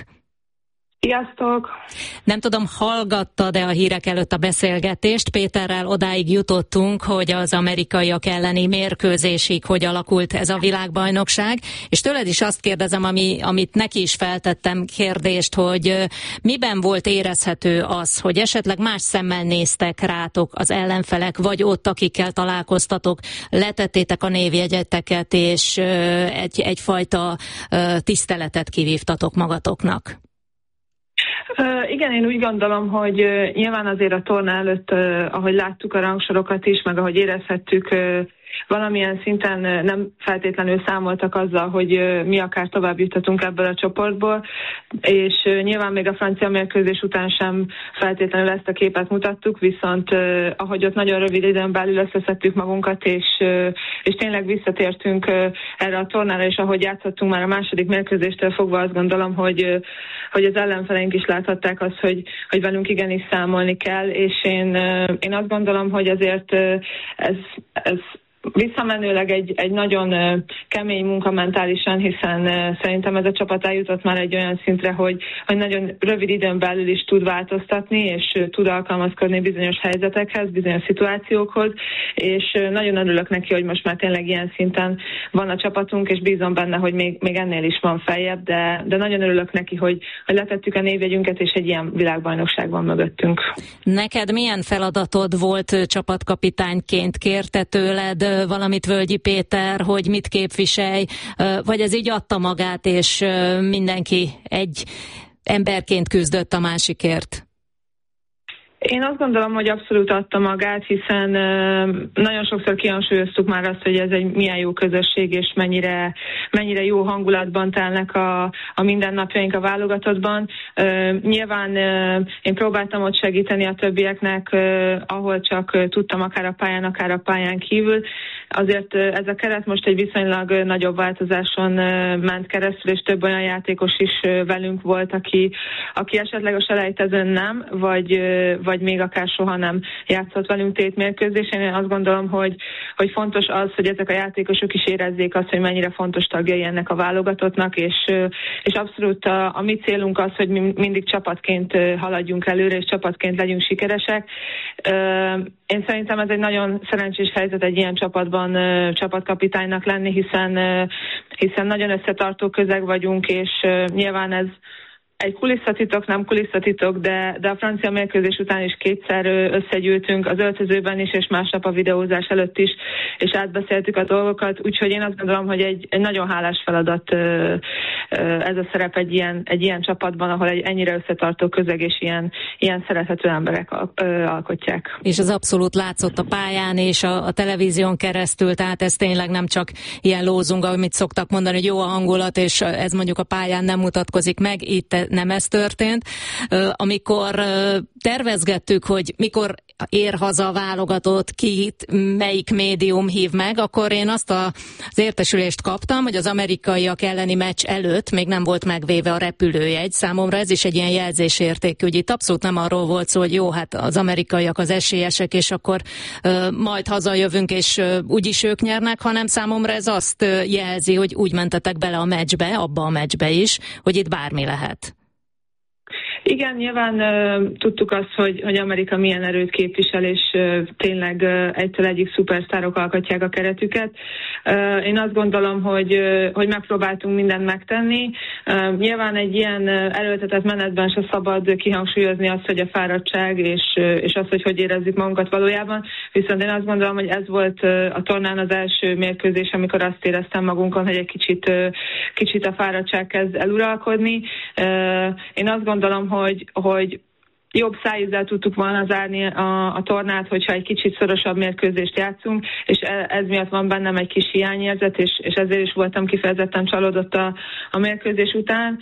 Sziasztok! Nem tudom, hallgattad-e a hírek előtt a beszélgetést? Péterrel odáig jutottunk, hogy az amerikaiak elleni mérkőzésig hogy alakult ez a világbajnokság, és tőled is azt kérdezem, ami, amit neki is feltettem kérdést, hogy miben volt érezhető az, hogy esetleg más szemmel néztek rátok az ellenfelek, vagy ott, akikkel találkoztatok, letettétek a névjegyeteket, és egy, egyfajta tiszteletet kivívtatok magatoknak? Uh, igen, én úgy gondolom, hogy uh, nyilván azért a torna előtt, uh, ahogy láttuk a rangsorokat is, meg ahogy érezhettük, uh, valamilyen szinten uh, nem feltétlenül számoltak azzal, hogy uh, mi akár tovább juthatunk ebből a csoportból, és uh, nyilván még a francia mérkőzés után sem feltétlenül ezt a képet mutattuk, viszont uh, ahogy ott nagyon rövid időn belül összeszedtük magunkat, és, uh, és tényleg visszatértünk uh, erre a tornára, és ahogy játszottunk már a második mérkőzéstől fogva, azt gondolom, hogy, uh, hogy az ellenfeleink is láthatták azt, hogy, hogy velünk igenis számolni kell, és én, uh, én azt gondolom, hogy azért uh, ez, ez visszamenőleg egy, egy nagyon uh, kemény munka mentálisan, hiszen uh, szerintem ez a csapat eljutott már egy olyan szintre, hogy, hogy nagyon rövid időn belül is tud változtatni, és uh, tud alkalmazkodni bizonyos helyzetekhez, bizonyos szituációkhoz, és uh, nagyon örülök neki, hogy most már tényleg ilyen szinten van a csapatunk, és bízom benne, hogy még, még ennél is van feljebb, de, de nagyon örülök neki, hogy, hogy letettük a névjegyünket, és egy ilyen világbajnokság van mögöttünk. Neked milyen feladatod volt csapatkapitányként? Kérte tőled valamit Völgyi Péter, hogy mit képviselj, vagy ez így adta magát, és mindenki egy emberként küzdött a másikért? Én azt gondolom, hogy abszolút adta magát, hiszen nagyon sokszor kihangsúlyoztuk már azt, hogy ez egy milyen jó közösség, és mennyire, mennyire jó hangulatban telnek a, a mindennapjaink a válogatottban. Nyilván én próbáltam ott segíteni a többieknek, ahol csak tudtam, akár a pályán, akár a pályán kívül, azért ez a keret most egy viszonylag nagyobb változáson ment keresztül, és több olyan játékos is velünk volt, aki, aki esetleg a selejtezőn nem, vagy, vagy még akár soha nem játszott velünk tétmérkőzésen. Én azt gondolom, hogy, hogy fontos az, hogy ezek a játékosok is érezzék azt, hogy mennyire fontos tagjai ennek a válogatottnak, és, és abszolút a, a mi célunk az, hogy mi mindig csapatként haladjunk előre, és csapatként legyünk sikeresek. Én szerintem ez egy nagyon szerencsés helyzet egy ilyen csapatban csapatkapitánynak lenni, hiszen, hiszen nagyon összetartó közeg vagyunk, és nyilván ez egy kulisszatitok, nem kulisszatitok, de, de a francia mérkőzés után is kétszer összegyűltünk az öltözőben is, és másnap a videózás előtt is, és átbeszéltük a dolgokat, úgyhogy én azt gondolom, hogy egy, egy nagyon hálás feladat ez a szerep egy ilyen, egy ilyen csapatban, ahol egy ennyire összetartó közeg és ilyen, ilyen szerethető emberek alkotják. És az abszolút látszott a pályán és a, a televízión keresztül, tehát ez tényleg nem csak ilyen lózung, amit szoktak mondani, hogy jó a hangulat, és ez mondjuk a pályán nem mutatkozik meg, itt nem ez történt. Amikor tervezgettük, hogy mikor ér haza a válogatott, kit, melyik médium hív meg, akkor én azt a, az értesülést kaptam, hogy az amerikaiak elleni meccs előtt még nem volt megvéve a repülőjegy. Számomra ez is egy ilyen jelzésértékű, hogy itt abszolút nem arról volt szó, hogy jó, hát az amerikaiak az esélyesek, és akkor uh, majd hazajövünk, és uh, úgyis ők nyernek, hanem számomra ez azt uh, jelzi, hogy úgy mentetek bele a meccsbe, abba a meccsbe is, hogy itt bármi lehet. Igen, nyilván uh, tudtuk azt, hogy, hogy Amerika milyen erőt képvisel, és uh, tényleg uh, egytől egyik szupersztárok alkotják a keretüket. Uh, én azt gondolom, hogy, uh, hogy megpróbáltunk mindent megtenni. Uh, nyilván egy ilyen uh, erőltetett menetben se szabad kihangsúlyozni azt, hogy a fáradtság, és, uh, és az, hogy hogy érezzük magunkat valójában. Viszont én azt gondolom, hogy ez volt uh, a tornán az első mérkőzés, amikor azt éreztem magunkon, hogy egy kicsit, uh, kicsit a fáradtság kezd eluralkodni. Uh, én azt gondolom, hogy, hogy jobb szájízzel tudtuk volna zárni a, a tornát, hogyha egy kicsit szorosabb mérkőzést játszunk, és ez miatt van bennem egy kis hiányérzet, és, és ezért is voltam kifejezetten csalódott a, a mérkőzés után.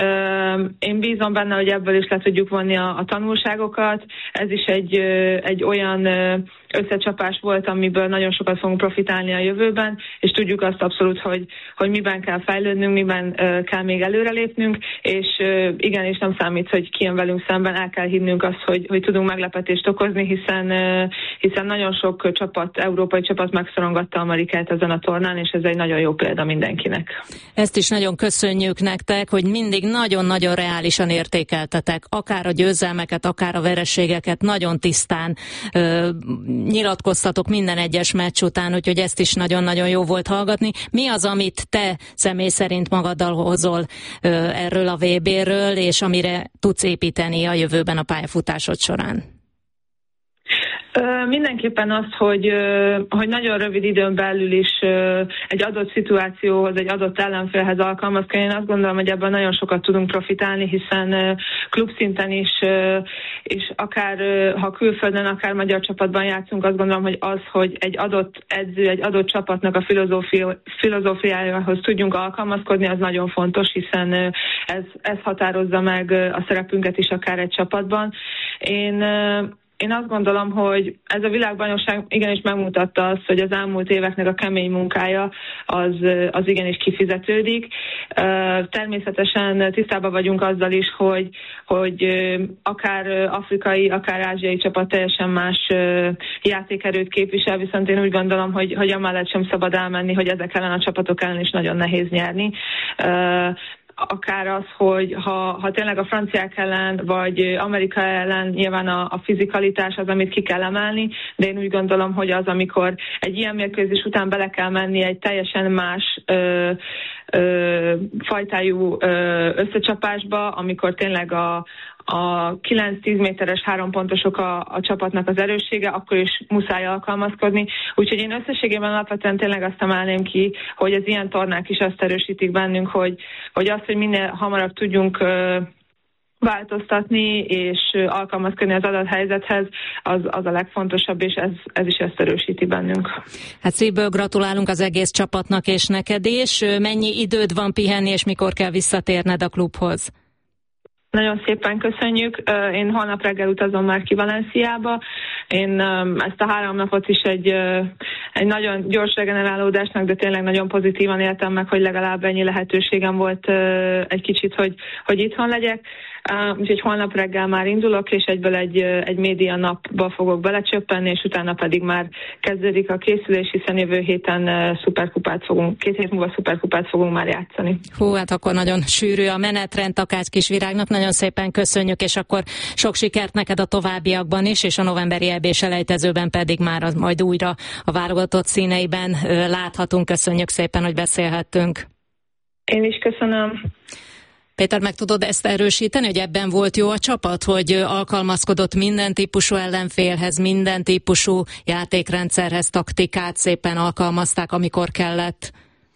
Én bízom benne, hogy ebből is le tudjuk vonni a, a tanulságokat. Ez is egy, egy olyan összecsapás volt, amiből nagyon sokat fogunk profitálni a jövőben, és tudjuk azt abszolút, hogy, hogy miben kell fejlődnünk, miben kell még előrelépnünk, és igenis nem számít, hogy ki jön velünk szemben, el kell hinnünk azt, hogy, hogy tudunk meglepetést okozni, hiszen, hiszen nagyon sok csapat, európai csapat megszorongatta Amerikát ezen a tornán, és ez egy nagyon jó példa mindenkinek. Ezt is nagyon köszönjük nektek, hogy mindig nagyon-nagyon reálisan értékeltetek, akár a győzelmeket, akár a vereségeket, nagyon tisztán ö, nyilatkoztatok minden egyes meccs után, úgyhogy ezt is nagyon-nagyon jó volt hallgatni. Mi az, amit te személy szerint magaddal hozol ö, erről a vé béről, és amire tudsz építeni a jövőben a pályafutásod során? Ö, mindenképpen az, hogy, ö, hogy nagyon rövid időn belül is ö, egy adott szituációhoz, egy adott ellenfélhez alkalmazkodni. Én azt gondolom, hogy ebben nagyon sokat tudunk profitálni, hiszen ö, klubszinten is, ö, és akár ö, ha külföldön, akár magyar csapatban játszunk, azt gondolom, hogy az, hogy egy adott edző, egy adott csapatnak a filozófia, filozófiájához tudjunk alkalmazkodni, az nagyon fontos, hiszen ö, ez, ez határozza meg ö, a szerepünket is akár egy csapatban. Én ö, Én azt gondolom, hogy ez a világbajnokság igenis megmutatta azt, hogy az elmúlt éveknek a kemény munkája az, az igenis kifizetődik. Természetesen tisztában vagyunk azzal is, hogy, hogy akár afrikai, akár ázsiai csapat teljesen más játékerőt képvisel, viszont én úgy gondolom, hogy, hogy amellett sem szabad elmenni, hogy ezek ellen a csapatok ellen is nagyon nehéz nyerni. Akár az, hogy ha, ha tényleg a franciák ellen, vagy Amerika ellen nyilván a, a fizikalitás az, amit ki kell emelni, de én úgy gondolom, hogy az, amikor egy ilyen mérkőzés után bele kell menni egy teljesen más ö, ö, fajtájú ö, összecsapásba, amikor tényleg a a kilenc-tíz méteres hárompontosok a, a csapatnak az erőssége, akkor is muszáj alkalmazkodni. Úgyhogy én összességében alapvetően tényleg azt emelném ki, hogy az ilyen tornák is azt erősítik bennünk, hogy, hogy azt, hogy minél hamarabb tudjunk ö, változtatni és alkalmazkodni az adott helyzethez, az, az a legfontosabb, és ez, ez is ezt erősíti bennünk. Hát szívből gratulálunk az egész csapatnak és neked is. Mennyi időd van pihenni, és mikor kell visszatérned a klubhoz? Nagyon szépen köszönjük. Én holnap reggel utazom már ki Valenciába. Én ezt a három napot is egy, egy nagyon gyors regenerálódásnak, de tényleg nagyon pozitívan éltem meg, hogy legalább ennyi lehetőségem volt egy kicsit, hogy, hogy itthon legyek. Úgyhogy holnap reggel már indulok, és egyből egy, egy média napba fogok belecsöppenni, és utána pedig már kezdődik a készülés, hiszen jövő héten szuperkupát fogunk, két hét múlva szuperkupát fogunk már játszani. Hú, hát akkor nagyon sűrű a menetrend Takács Kisvirágnak, nagyon szépen köszönjük, és akkor sok sikert neked a továbbiakban is, és a novemberi é bé selejtezőben pedig már az majd újra a válogatott színeiben láthatunk. Köszönjük szépen, hogy beszélhettünk. Én is köszönöm. Péter, meg tudod ezt erősíteni, hogy ebben volt jó a csapat, hogy alkalmazkodott minden típusú ellenfélhez, minden típusú játékrendszerhez, taktikát szépen alkalmazták, amikor kellett?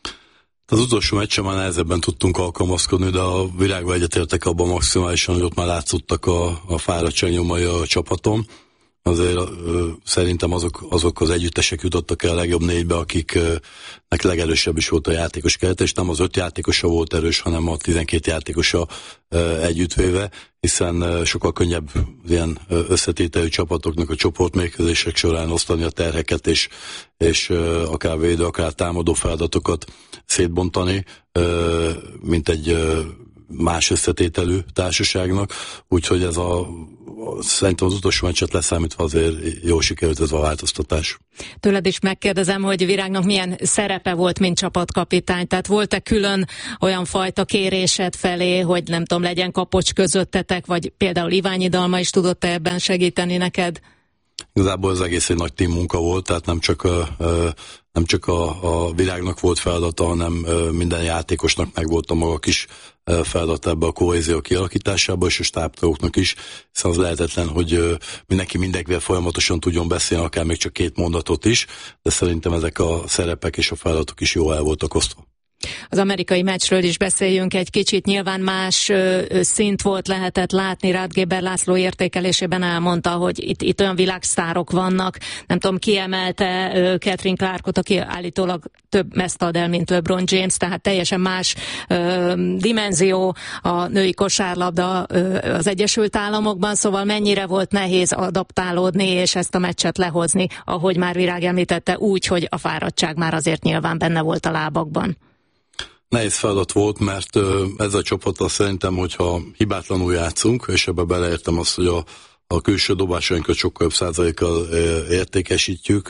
Az utolsó meccsen már nehezebben tudtunk alkalmazkodni, de a Virágban egyetértek abban maximálisan, hogy ott már látszottak a, a fáradtság nyomai a csapaton. Azért ö, szerintem azok, azok az együttesek jutottak el a legjobb négybe, akiknek legerősebb is volt a játékos keret, és nem az öt játékosa volt erős, hanem a tizenkét játékosa ö, együttvéve, hiszen ö, sokkal könnyebb ilyen összetételű csapatoknak a csoportmérkőzések során osztani a terheket, és, és ö, akár védő, akár támadó feladatokat szétbontani, ö, mint egy ö, más összetételű társaságnak, úgyhogy ez a szerintem az utolsó meccset leszámítva azért jól sikerült ez a változtatás. Tőled is megkérdezem, hogy Virágnak milyen szerepe volt, mint csapatkapitány, tehát volt-e külön olyan fajta kérésed felé, hogy nem tudom, legyen kapocs közöttetek, vagy például Iványi Dalma is tudott-e ebben segíteni neked? Igazából az egész egy nagy team munka volt, tehát nem csak a, nem csak a, a Virágnak volt feladata, hanem minden játékosnak meg volt a maga kis feladat ebbe a kohézió kialakításába, és a stábtagoknak is, hiszen az lehetetlen, hogy mindenki mindenkivel folyamatosan tudjon beszélni, akár még csak két mondatot is, de szerintem ezek a szerepek és a feladatok is jól el voltak osztva. Az amerikai meccsről is beszéljünk egy kicsit, nyilván más ö, szint volt, lehetett látni, Rathgeber László értékelésében elmondta, hogy itt, itt olyan világsztárok vannak, nem tudom, kiemelte ö, Catherine Clarkot, aki állítólag több meszt ad el, mint LeBron James, tehát teljesen más ö, dimenzió a női kosárlabda ö, az Egyesült Államokban, szóval mennyire volt nehéz adaptálódni, és ezt a meccset lehozni, ahogy már Virág említette, úgy, hogy a fáradtság már azért nyilván benne volt a lábakban. Nehéz feladat volt, mert ez a csapattal szerintem, hogyha hibátlanul játszunk, és ebbe beleértem azt, hogy a, a külső dobásainkat sokkal jobb százalékkal értékesítjük,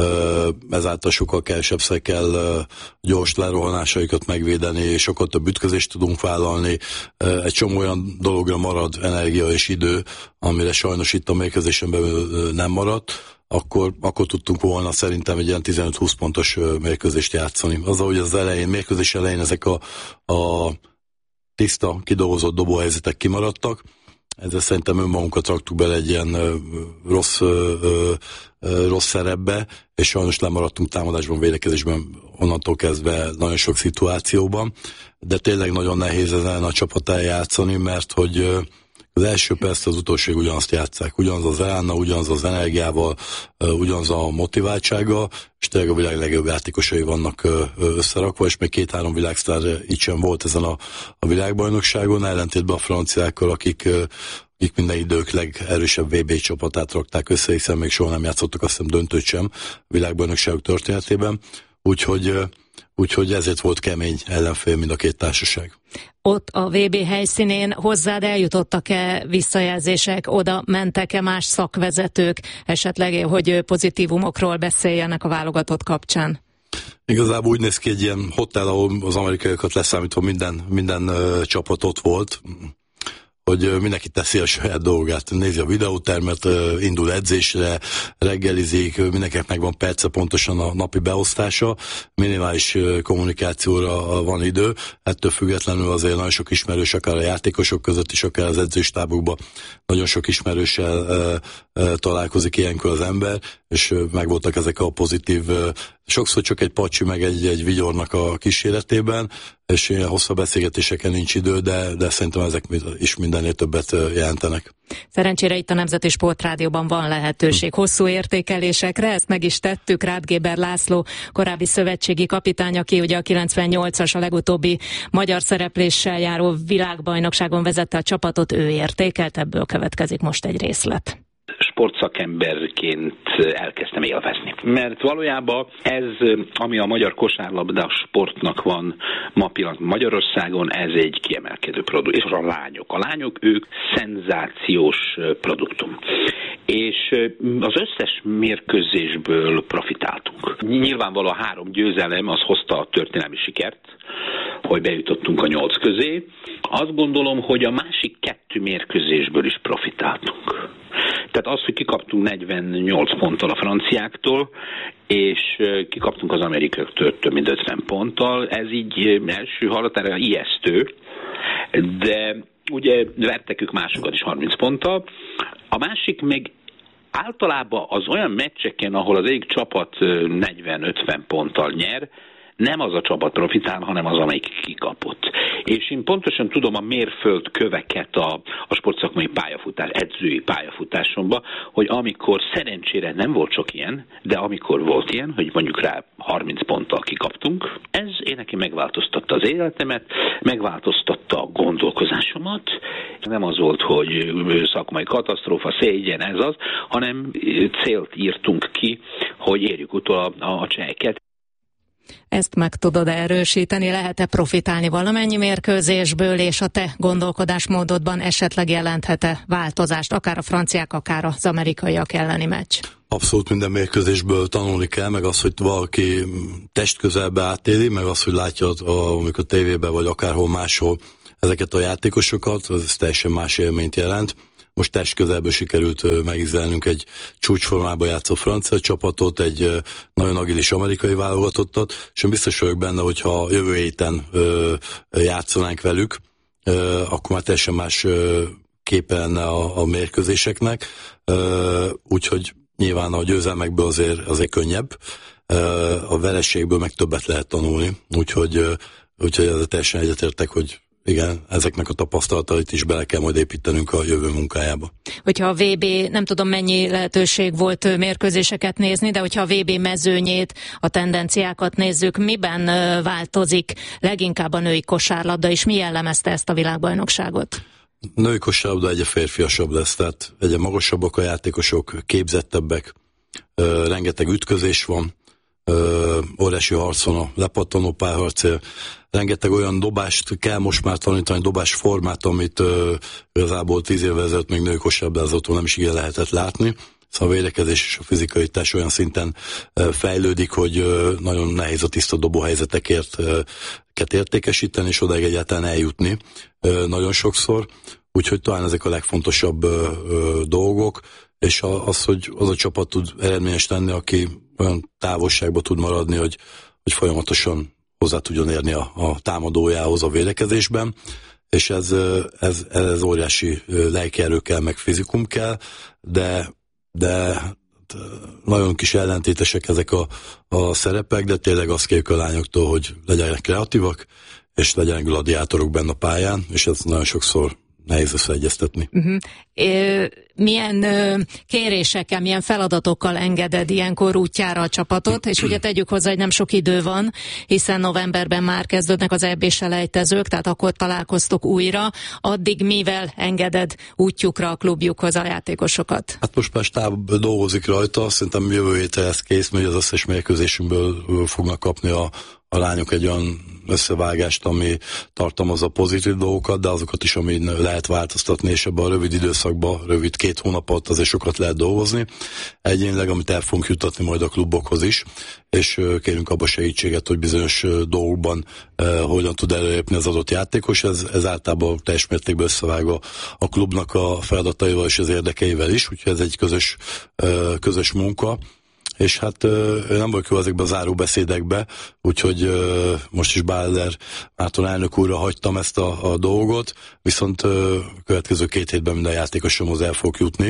ezáltal sokkal kevesebbszer kell gyors lerohanásaikat megvédeni, és sokkal több ütközést tudunk vállalni. Egy csomó olyan dologra marad energia és idő, amire sajnos itt a mérkőzésen belül nem maradt. Akkor, akkor tudtunk volna szerintem egy ilyen tizenöt-húsz pontos mérkőzést játszani. Az, ahogy az elején, mérkőzés elején ezek a, a tiszta, kidolgozott dobóhelyzetek kimaradtak, ezzel szerintem önmagunkat raktuk bele egy ilyen ö, rossz, ö, ö, rossz szerepbe, és sajnos lemaradtunk támadásban, védekezésben onnantól kezdve nagyon sok szituációban, de tényleg nagyon nehéz ezen a csapat eljátszani, mert hogy ö, az első perc, az utolsó ugyanazt játsszák, ugyanaz az elánnal, ugyanaz az energiával, ugyanaz a motiváltsággal, és tényleg a világ legjobb játékosai vannak összerakva, és még két-három világsztár így sem volt ezen a, a világbajnokságon, ellentétben a franciákkal, akik, akik minden idők legerősebb vé bé csapatát rakták össze, hiszen még soha nem játszottak, azt hiszem döntőt sem a világbajnokságok történetében, úgyhogy Úgyhogy ezért volt kemény ellenfél mind a két társaság. Ott a vé bé helyszínén hozzád eljutottak-e visszajelzések, oda mentek-e más szakvezetők, esetleg, hogy pozitívumokról beszéljenek a válogatott kapcsán? Igazából úgy néz ki egy ilyen hotel, ahol az amerikaiakat leszámítva minden, minden uh, csapat ott volt, hogy mindenki teszi a saját dolgát, nézi a videótermet, indul edzésre, reggelizik, mindenkinek megvan perce pontosan a napi beosztása, minimális kommunikációra van idő, ettől függetlenül azért nagyon sok ismerős, akár a játékosok között is, akár az edzőstábokban nagyon sok ismerőssel találkozik ilyenkor az ember, és megvoltak ezek a pozitív sokszor csak egy pacsi meg egy, egy vigyornak a kíséretében, és ilyen hosszabb beszélgetéseken nincs idő, de, de szerintem ezek is mindennél többet jelentenek. Szerencsére itt a Nemzeti Sportrádióban van lehetőség hosszú értékelésekre, ezt meg is tettük. Rád Géber László, korábbi szövetségi kapitány, aki ugye a kilencvennyolcas, a legutóbbi magyar szerepléssel járó világbajnokságon vezette a csapatot, ő értékelt, ebből következik most egy részlet. Sportszakemberként elkezdtem élvezni. Mert valójában ez, ami a magyar kosárlabda sportnak van ma pillanatban Magyarországon, ez egy kiemelkedő produkt. És a lányok. A lányok, ők szenzációs produktum. És az összes mérkőzésből profitáltunk. Nyilvánvalóan a három győzelem az hozta a történelmi sikert, hogy bejutottunk a nyolc közé. Azt gondolom, hogy a másik kettő mérkőzésből is profitáltunk. Tehát az, hogy kikaptunk negyvennyolc ponttal a franciáktól, és kikaptunk az amerikaiaktól több mint ötven ponttal, ez így első hallatára ijesztő, de ugye vertek ők másokat is harminc ponttal. A másik még általában az olyan meccseken, ahol az egyik csapat negyven-ötven ponttal nyer, nem az a csapat profitál, hanem az, amelyik kikapott. És én pontosan tudom a mérföldköveket a, a sportszakmai pályafutás, edzői pályafutásomban, hogy amikor szerencsére nem volt sok ilyen, de amikor volt ilyen, hogy mondjuk rá harminc ponttal kikaptunk, ez én neki megváltoztatta az életemet, megváltoztatta a gondolkozásomat. Nem az volt, hogy szakmai katasztrófa, szégyen, ez az, hanem célt írtunk ki, hogy érjük utol a, a, a cseheket. Ezt meg tudod erősíteni, lehet-e profitálni valamennyi mérkőzésből, és a te gondolkodásmódodban esetleg jelenthet-e változást, akár a franciák, akár az amerikaiak elleni meccs? Abszolút minden mérkőzésből tanulni kell, meg az, hogy valaki testközelbe átéli, meg az, hogy látja, amikor a tévében vagy akárhol máshol ezeket a játékosokat, az teljesen más élményt jelent. Most testközelből sikerült megízelnünk egy csúcsformában játszó francia csapatot, egy nagyon agilis amerikai válogatottat, és én biztos vagyok benne, hogyha jövő héten játszanánk velük, akkor már teljesen más képe lenne a, a mérkőzéseknek, úgyhogy nyilván a győzelmekből azért, azért könnyebb, a vereségből meg többet lehet tanulni, úgyhogy, úgyhogy ezzel teljesen egyetértek, hogy igen, ezeknek a tapasztalatait is bele kell majd építenünk a jövő munkájába. Hogyha a vé bé, nem tudom mennyi lehetőség volt mérkőzéseket nézni, de hogyha a vé bé mezőnyét, a tendenciákat nézzük, miben változik leginkább a női kosárlabda, és mi jellemezte ezt a világbajnokságot? A női kosárlabda egyre férfiasabb lesz, tehát egyre magasabbak a játékosok, képzettebbek, rengeteg ütközés van, óriási harcon a lepattanó párharcél, rengeteg olyan dobást kell most már tanítani, dobás formát, amit uh, igazából tíz évvel ezelőtt még női kosárlabdázótól nem is igen lehetett látni. Szóval a védekezés és a fizikalitás olyan szinten uh, fejlődik, hogy uh, nagyon nehéz a tiszta dobóhelyzetekért uh, értékesíteni, és odáig egyáltalán eljutni uh, nagyon sokszor. Úgyhogy talán ezek a legfontosabb uh, uh, dolgok, és a, az, hogy az a csapat tud eredményes lenni, aki olyan távolságba tud maradni, hogy, hogy folyamatosan hozzá tudjon érni a, a támadójához a védekezésben, és ez, ez, ez óriási lelkierő kell, meg fizikum kell, de, de nagyon kis ellentétesek ezek a, a szerepek, de tényleg azt kérjük a lányoktól, hogy legyenek kreatívak, és legyenek gladiátorok benne a pályán, és ez nagyon sokszor nehéz összeegyeztetni. Uh-huh. Milyen kérésekkel, milyen feladatokkal engeded ilyenkor útjára a csapatot, és ugye tegyük hozzá, hogy nem sok idő van, hiszen novemberben már kezdődnek az é bé-selejtezők, tehát akkor találkoztok újra, addig mivel engeded útjukra a klubjukhoz a játékosokat? Hát most már stáb dolgozik rajta, szerintem jövő hétre ez kész, mert az összes mérkőzésünkből fognak kapni a a lányok egy olyan összevágást, ami tartalmazza pozitív dolgokat, de azokat is, ami lehet változtatni, és ebben a rövid időszakban, rövid két hónapot azért sokat lehet dolgozni. Egyénileg, amit el fogunk jutatni majd a klubokhoz is, és kérünk abba segítséget, hogy bizonyos dolgokban eh, hogyan tud előlépni az adott játékos. Ez, ez általában teljes mértékben összevág a, a klubnak a feladataival és az érdekeivel is, úgyhogy ez egy közös, eh, közös munka. és hát nem vagyok jó ezekbe a záróbeszédekbe, úgyhogy most is Báder Márton elnök úrra hagytam ezt a, a dolgot, viszont következő két hétben minden játékosomhoz el fog jutni,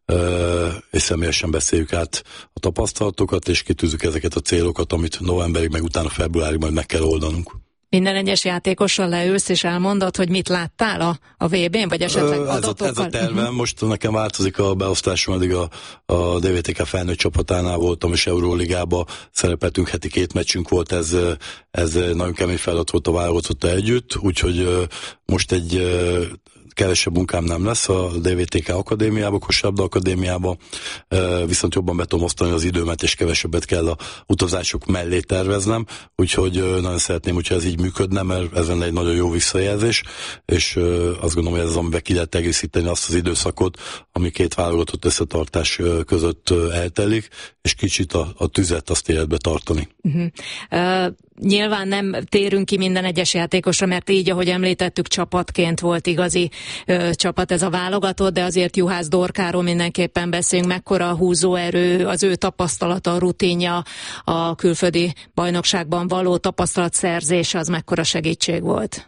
és személyesen beszéljük át a tapasztalatokat, és kitűzzük ezeket a célokat, amit novemberig, meg utána februárig majd meg kell oldanunk. Minden egyes játékossal leülsz és elmondod, hogy mit láttál a, a vé bén, vagy esetleg adatokkal? Ez a, ez a tervem. Uh-huh. Most nekem változik a beosztásom, addig a, a dé vé té ká felnőtt csapatánál voltam, és Euróligába szerepeltünk, heti két meccsünk volt, ez, ez nagyon kemény feladat volt a válogatotta együtt, úgyhogy most egy kevesebb munkám nem lesz a dé vé té ká akadémiába, kosárlabda akadémiába, viszont jobban be tudom osztani az időmet, és kevesebbet kell a utazások mellé terveznem, úgyhogy nagyon szeretném, hogyha ez így működne, mert ez lenne egy nagyon jó visszajelzés, és azt gondolom, hogy ez az, amiben ki lehet egészíteni azt az időszakot, ami két válogatott összetartás között eltelik, és kicsit a, a tüzet azt életbe tartani. Uh-huh. Uh, nyilván nem térünk ki minden egyes játékosra, mert így, ahogy említettük, csapatként volt igazi uh, csapat ez a válogatott, de azért Juhász Dorkáról mindenképpen beszélünk, mekkora a húzóerő, az ő tapasztalata, a rutinja, a külföldi bajnokságban való tapasztalatszerzés, az mekkora segítség volt?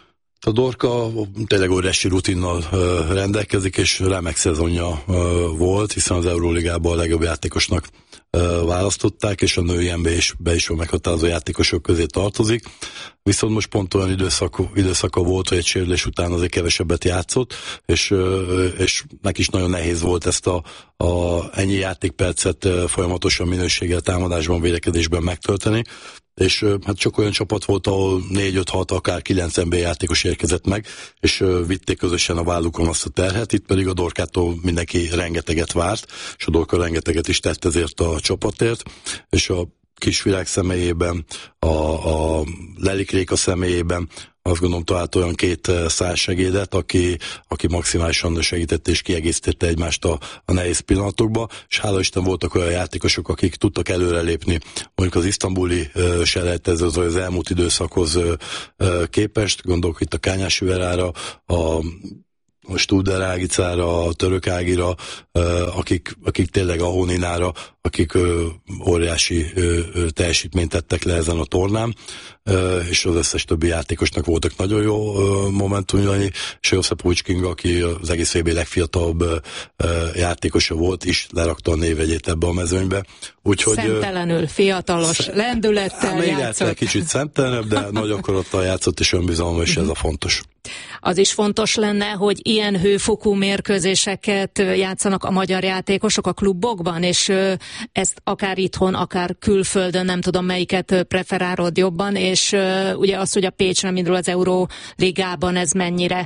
A Dorka tényleg óriási rutinnal uh, rendelkezik, és remek szezonja uh, volt, hiszen az Euróligában a legjobb játékosnak uh, választották, és a női en bé is-be is meghatározó játékosok közé tartozik. Viszont most pont olyan időszak, időszaka volt, hogy egy sérülés után azért kevesebbet játszott, és, uh, és neki is nagyon nehéz volt ezt a, a ennyi játékpercet uh, folyamatosan minőséggel, támadásban, védekezésben megtölteni. És hát csak olyan csapat volt, ahol négy öt hat, akár kilenc en bé játékos érkezett meg, és uh, vitték közösen a vállukon azt a terhet, itt pedig a Dorkától mindenki rengeteget várt, és a Dorka rengeteget is tett ezért a csapatért, és a kisvilág személyében, a, a Lelik Réka személyében azt gondolom talált olyan két szálsegédet, aki, aki maximálisan segítette és kiegészítette egymást a, a nehéz pillanatokba, és hála Isten voltak olyan játékosok, akik tudtak előrelépni, mondjuk az isztambuli uh, selejtező, az elmúlt időszakhoz uh, képest, gondolok itt a Kányási Verára, a a Studer Ágicára, a Török Ágira, akik, akik tényleg a Honinára, akik óriási teljesítményt tettek le ezen a tornán, és az összes többi játékosnak voltak nagyon jó momentumjai, és Josip Kinga, aki az egész vé bé legfiatalabb játékosa volt, is lerakta a névjegyét ebbe a mezőnybe. Úgyhogy, szemtelenül, fiatalos, sz... lendülettel még játszott. Még kicsit szemtelenebb, de nagy akarattal játszott, és önbizalom, és ez a fontos. Az is fontos lenne, hogy ilyen hőfokú mérkőzéseket játszanak a magyar játékosok a klubokban, és ezt akár itthon, akár külföldön, nem tudom melyiket preferálod jobban, és ugye az, hogy a Pécs nem indul az Euróligában, ez mennyire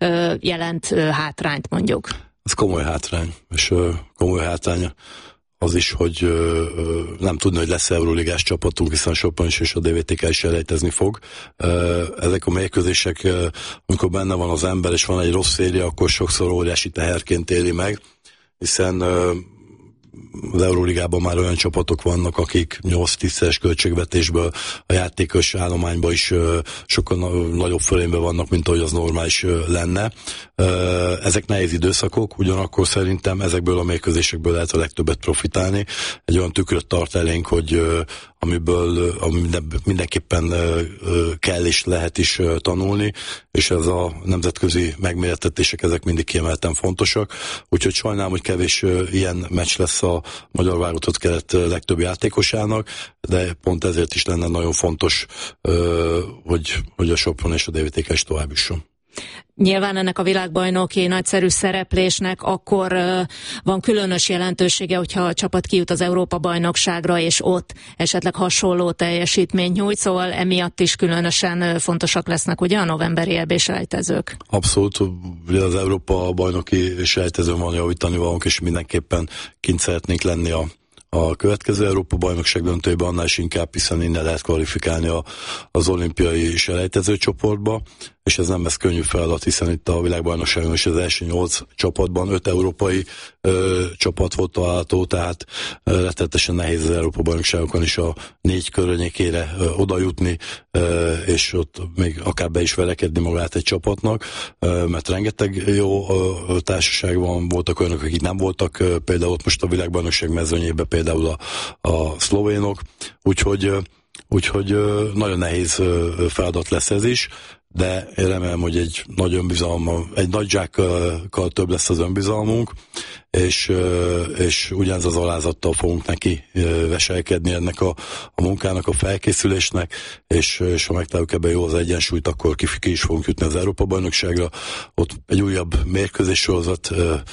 jelent hátrányt mondjuk? Ez komoly hátrány, és komoly hátrány az is, hogy ö, ö, nem tudni, hogy lesz Euróligás csapatunk, hiszen Sopron is és a dé vé té ká is elejtezni fog. Ö, ezek a mérkőzések, ö, amikor benne van az ember, és van egy rossz széria, akkor sokszor óriási teherként éli meg, hiszen ö, az Euróligában már olyan csapatok vannak, akik nyolc-tízszeres költségvetésből a játékos állományban is ö, sokkal nagyobb fölényben vannak, mint ahogy az normális ö, lenne. Ö, ezek nehéz időszakok, ugyanakkor szerintem ezekből a mérkőzésekből lehet a legtöbbet profitálni. Egy olyan tükröt tart elénk, hogy ö, amiből ami minden, mindenképpen ö, ö, kell és lehet is ö, tanulni, és ez a nemzetközi megmérettetések, ezek mindig kiemelten fontosak. Úgyhogy sajnálom, hogy kevés ö, ilyen meccs lesz a magyar válogatott keret legtöbb játékosának, de pont ezért is lenne nagyon fontos, hogy, hogy a Sopron és a dé vé té ká is tovább jusson. Nyilván ennek a világbajnoki nagyszerű szereplésnek akkor uh, van különös jelentősége, hogyha a csapat kijut az Európa-bajnokságra, és ott esetleg hasonló teljesítményt nyújt, szóval emiatt is különösen uh, fontosak lesznek ugye a novemberi é bé-selejtezők. Abszolút, ugye az Európa-bajnoki selejtezőn van javítani valónk, és mindenképpen kint szeretnénk lenni a a következő Európa-bajnokság döntőjében, annál is inkább, hiszen innen lehet kvalifikálni a, az olimpiai selejtező csoportba, és ez nem lesz könnyű feladat, hiszen itt a világbajnokságon is az első nyolc csapatban öt európai ö, csapat volt található, tehát ö, rettenetesen nehéz az Európa-bajnokságokon is a négy környékére ö, oda jutni, ö, és ott még akár be is verekedni magát egy csapatnak, ö, mert rengeteg jó ö, társaság van, voltak olyanok, akik nem voltak, ö, például ott most a világbajnokság mezőnyében például a, a szlovénok, úgyhogy ö, Úgyhogy nagyon nehéz feladat lesz ez is, de én remélem, hogy egy nagy önbizalma, egy nagy zsákkal több lesz az önbizalmunk, és, és ugyanez az alázattal fogunk neki veselkedni ennek a, a munkának, a felkészülésnek, és, és ha megtaláljuk ebben jó az egyensúlyt, akkor ki, ki is fogunk jutni az Európa-bajnokságra. Ott egy újabb mérkőzés sorozat,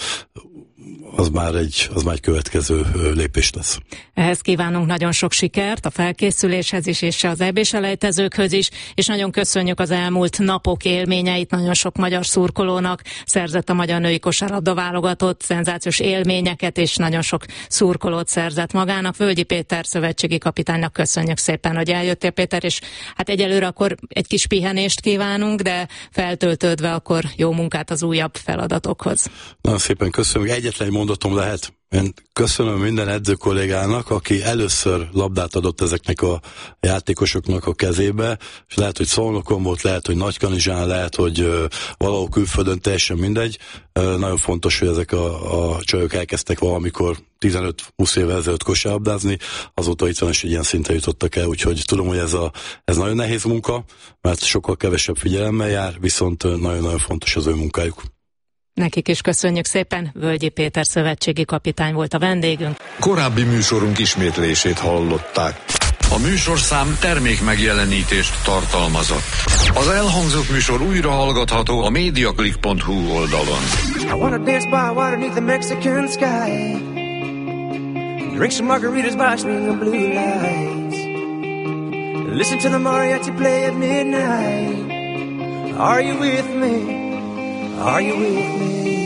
az már egy, az már egy következő lépés lesz. Ehhez kívánunk nagyon sok sikert a felkészüléshez is, és az é bé-selejtezőkhöz is, és nagyon köszönjük az elmúlt napok élményeit, nagyon sok magyar szurkolónak szerzett a magyar női kosárlabda válogatott, szenzációs élményeket, és nagyon sok szurkolót szerzett magának. Völgyi Péter szövetségi kapitánynak köszönjük szépen, hogy eljöttél, Péter, és hát egyelőre akkor egy kis pihenést kívánunk, de feltöltődve akkor jó munkát az újabb feladatokhoz. Nagyon szépen köszönjük. Egyetlen egy mondatom lehet. Én köszönöm minden edző kollégának, aki először labdát adott ezeknek a játékosoknak a kezébe, és lehet, hogy Szolnokon volt, lehet, hogy Nagykanizsán, lehet, hogy uh, valahol külföldön, teljesen mindegy. Uh, nagyon fontos, hogy ezek a, a csajok elkezdtek valamikor tizenöt-húsz évvel ezelőtt kosárlabdázni, azóta itt van, és egy ilyen szinten jutottak el, úgyhogy tudom, hogy ez, a, ez nagyon nehéz munka, mert sokkal kevesebb figyelemmel jár, viszont nagyon-nagyon fontos az ő munkájuk. Nekik is köszönjük szépen, Völgyi Péter szövetségi kapitány volt a vendégünk. Korábbi műsorunk ismétlését hallották. A műsorszám termék megjelenítést tartalmazott. Az elhangzott műsor újra hallgatható a mediaclick pont hu oldalon. I wanna dance by water beneath the Mexican sky. Drink some margaritas by swinging blue lights. Listen to the mariachi play at midnight. Are you with me? Are you with me?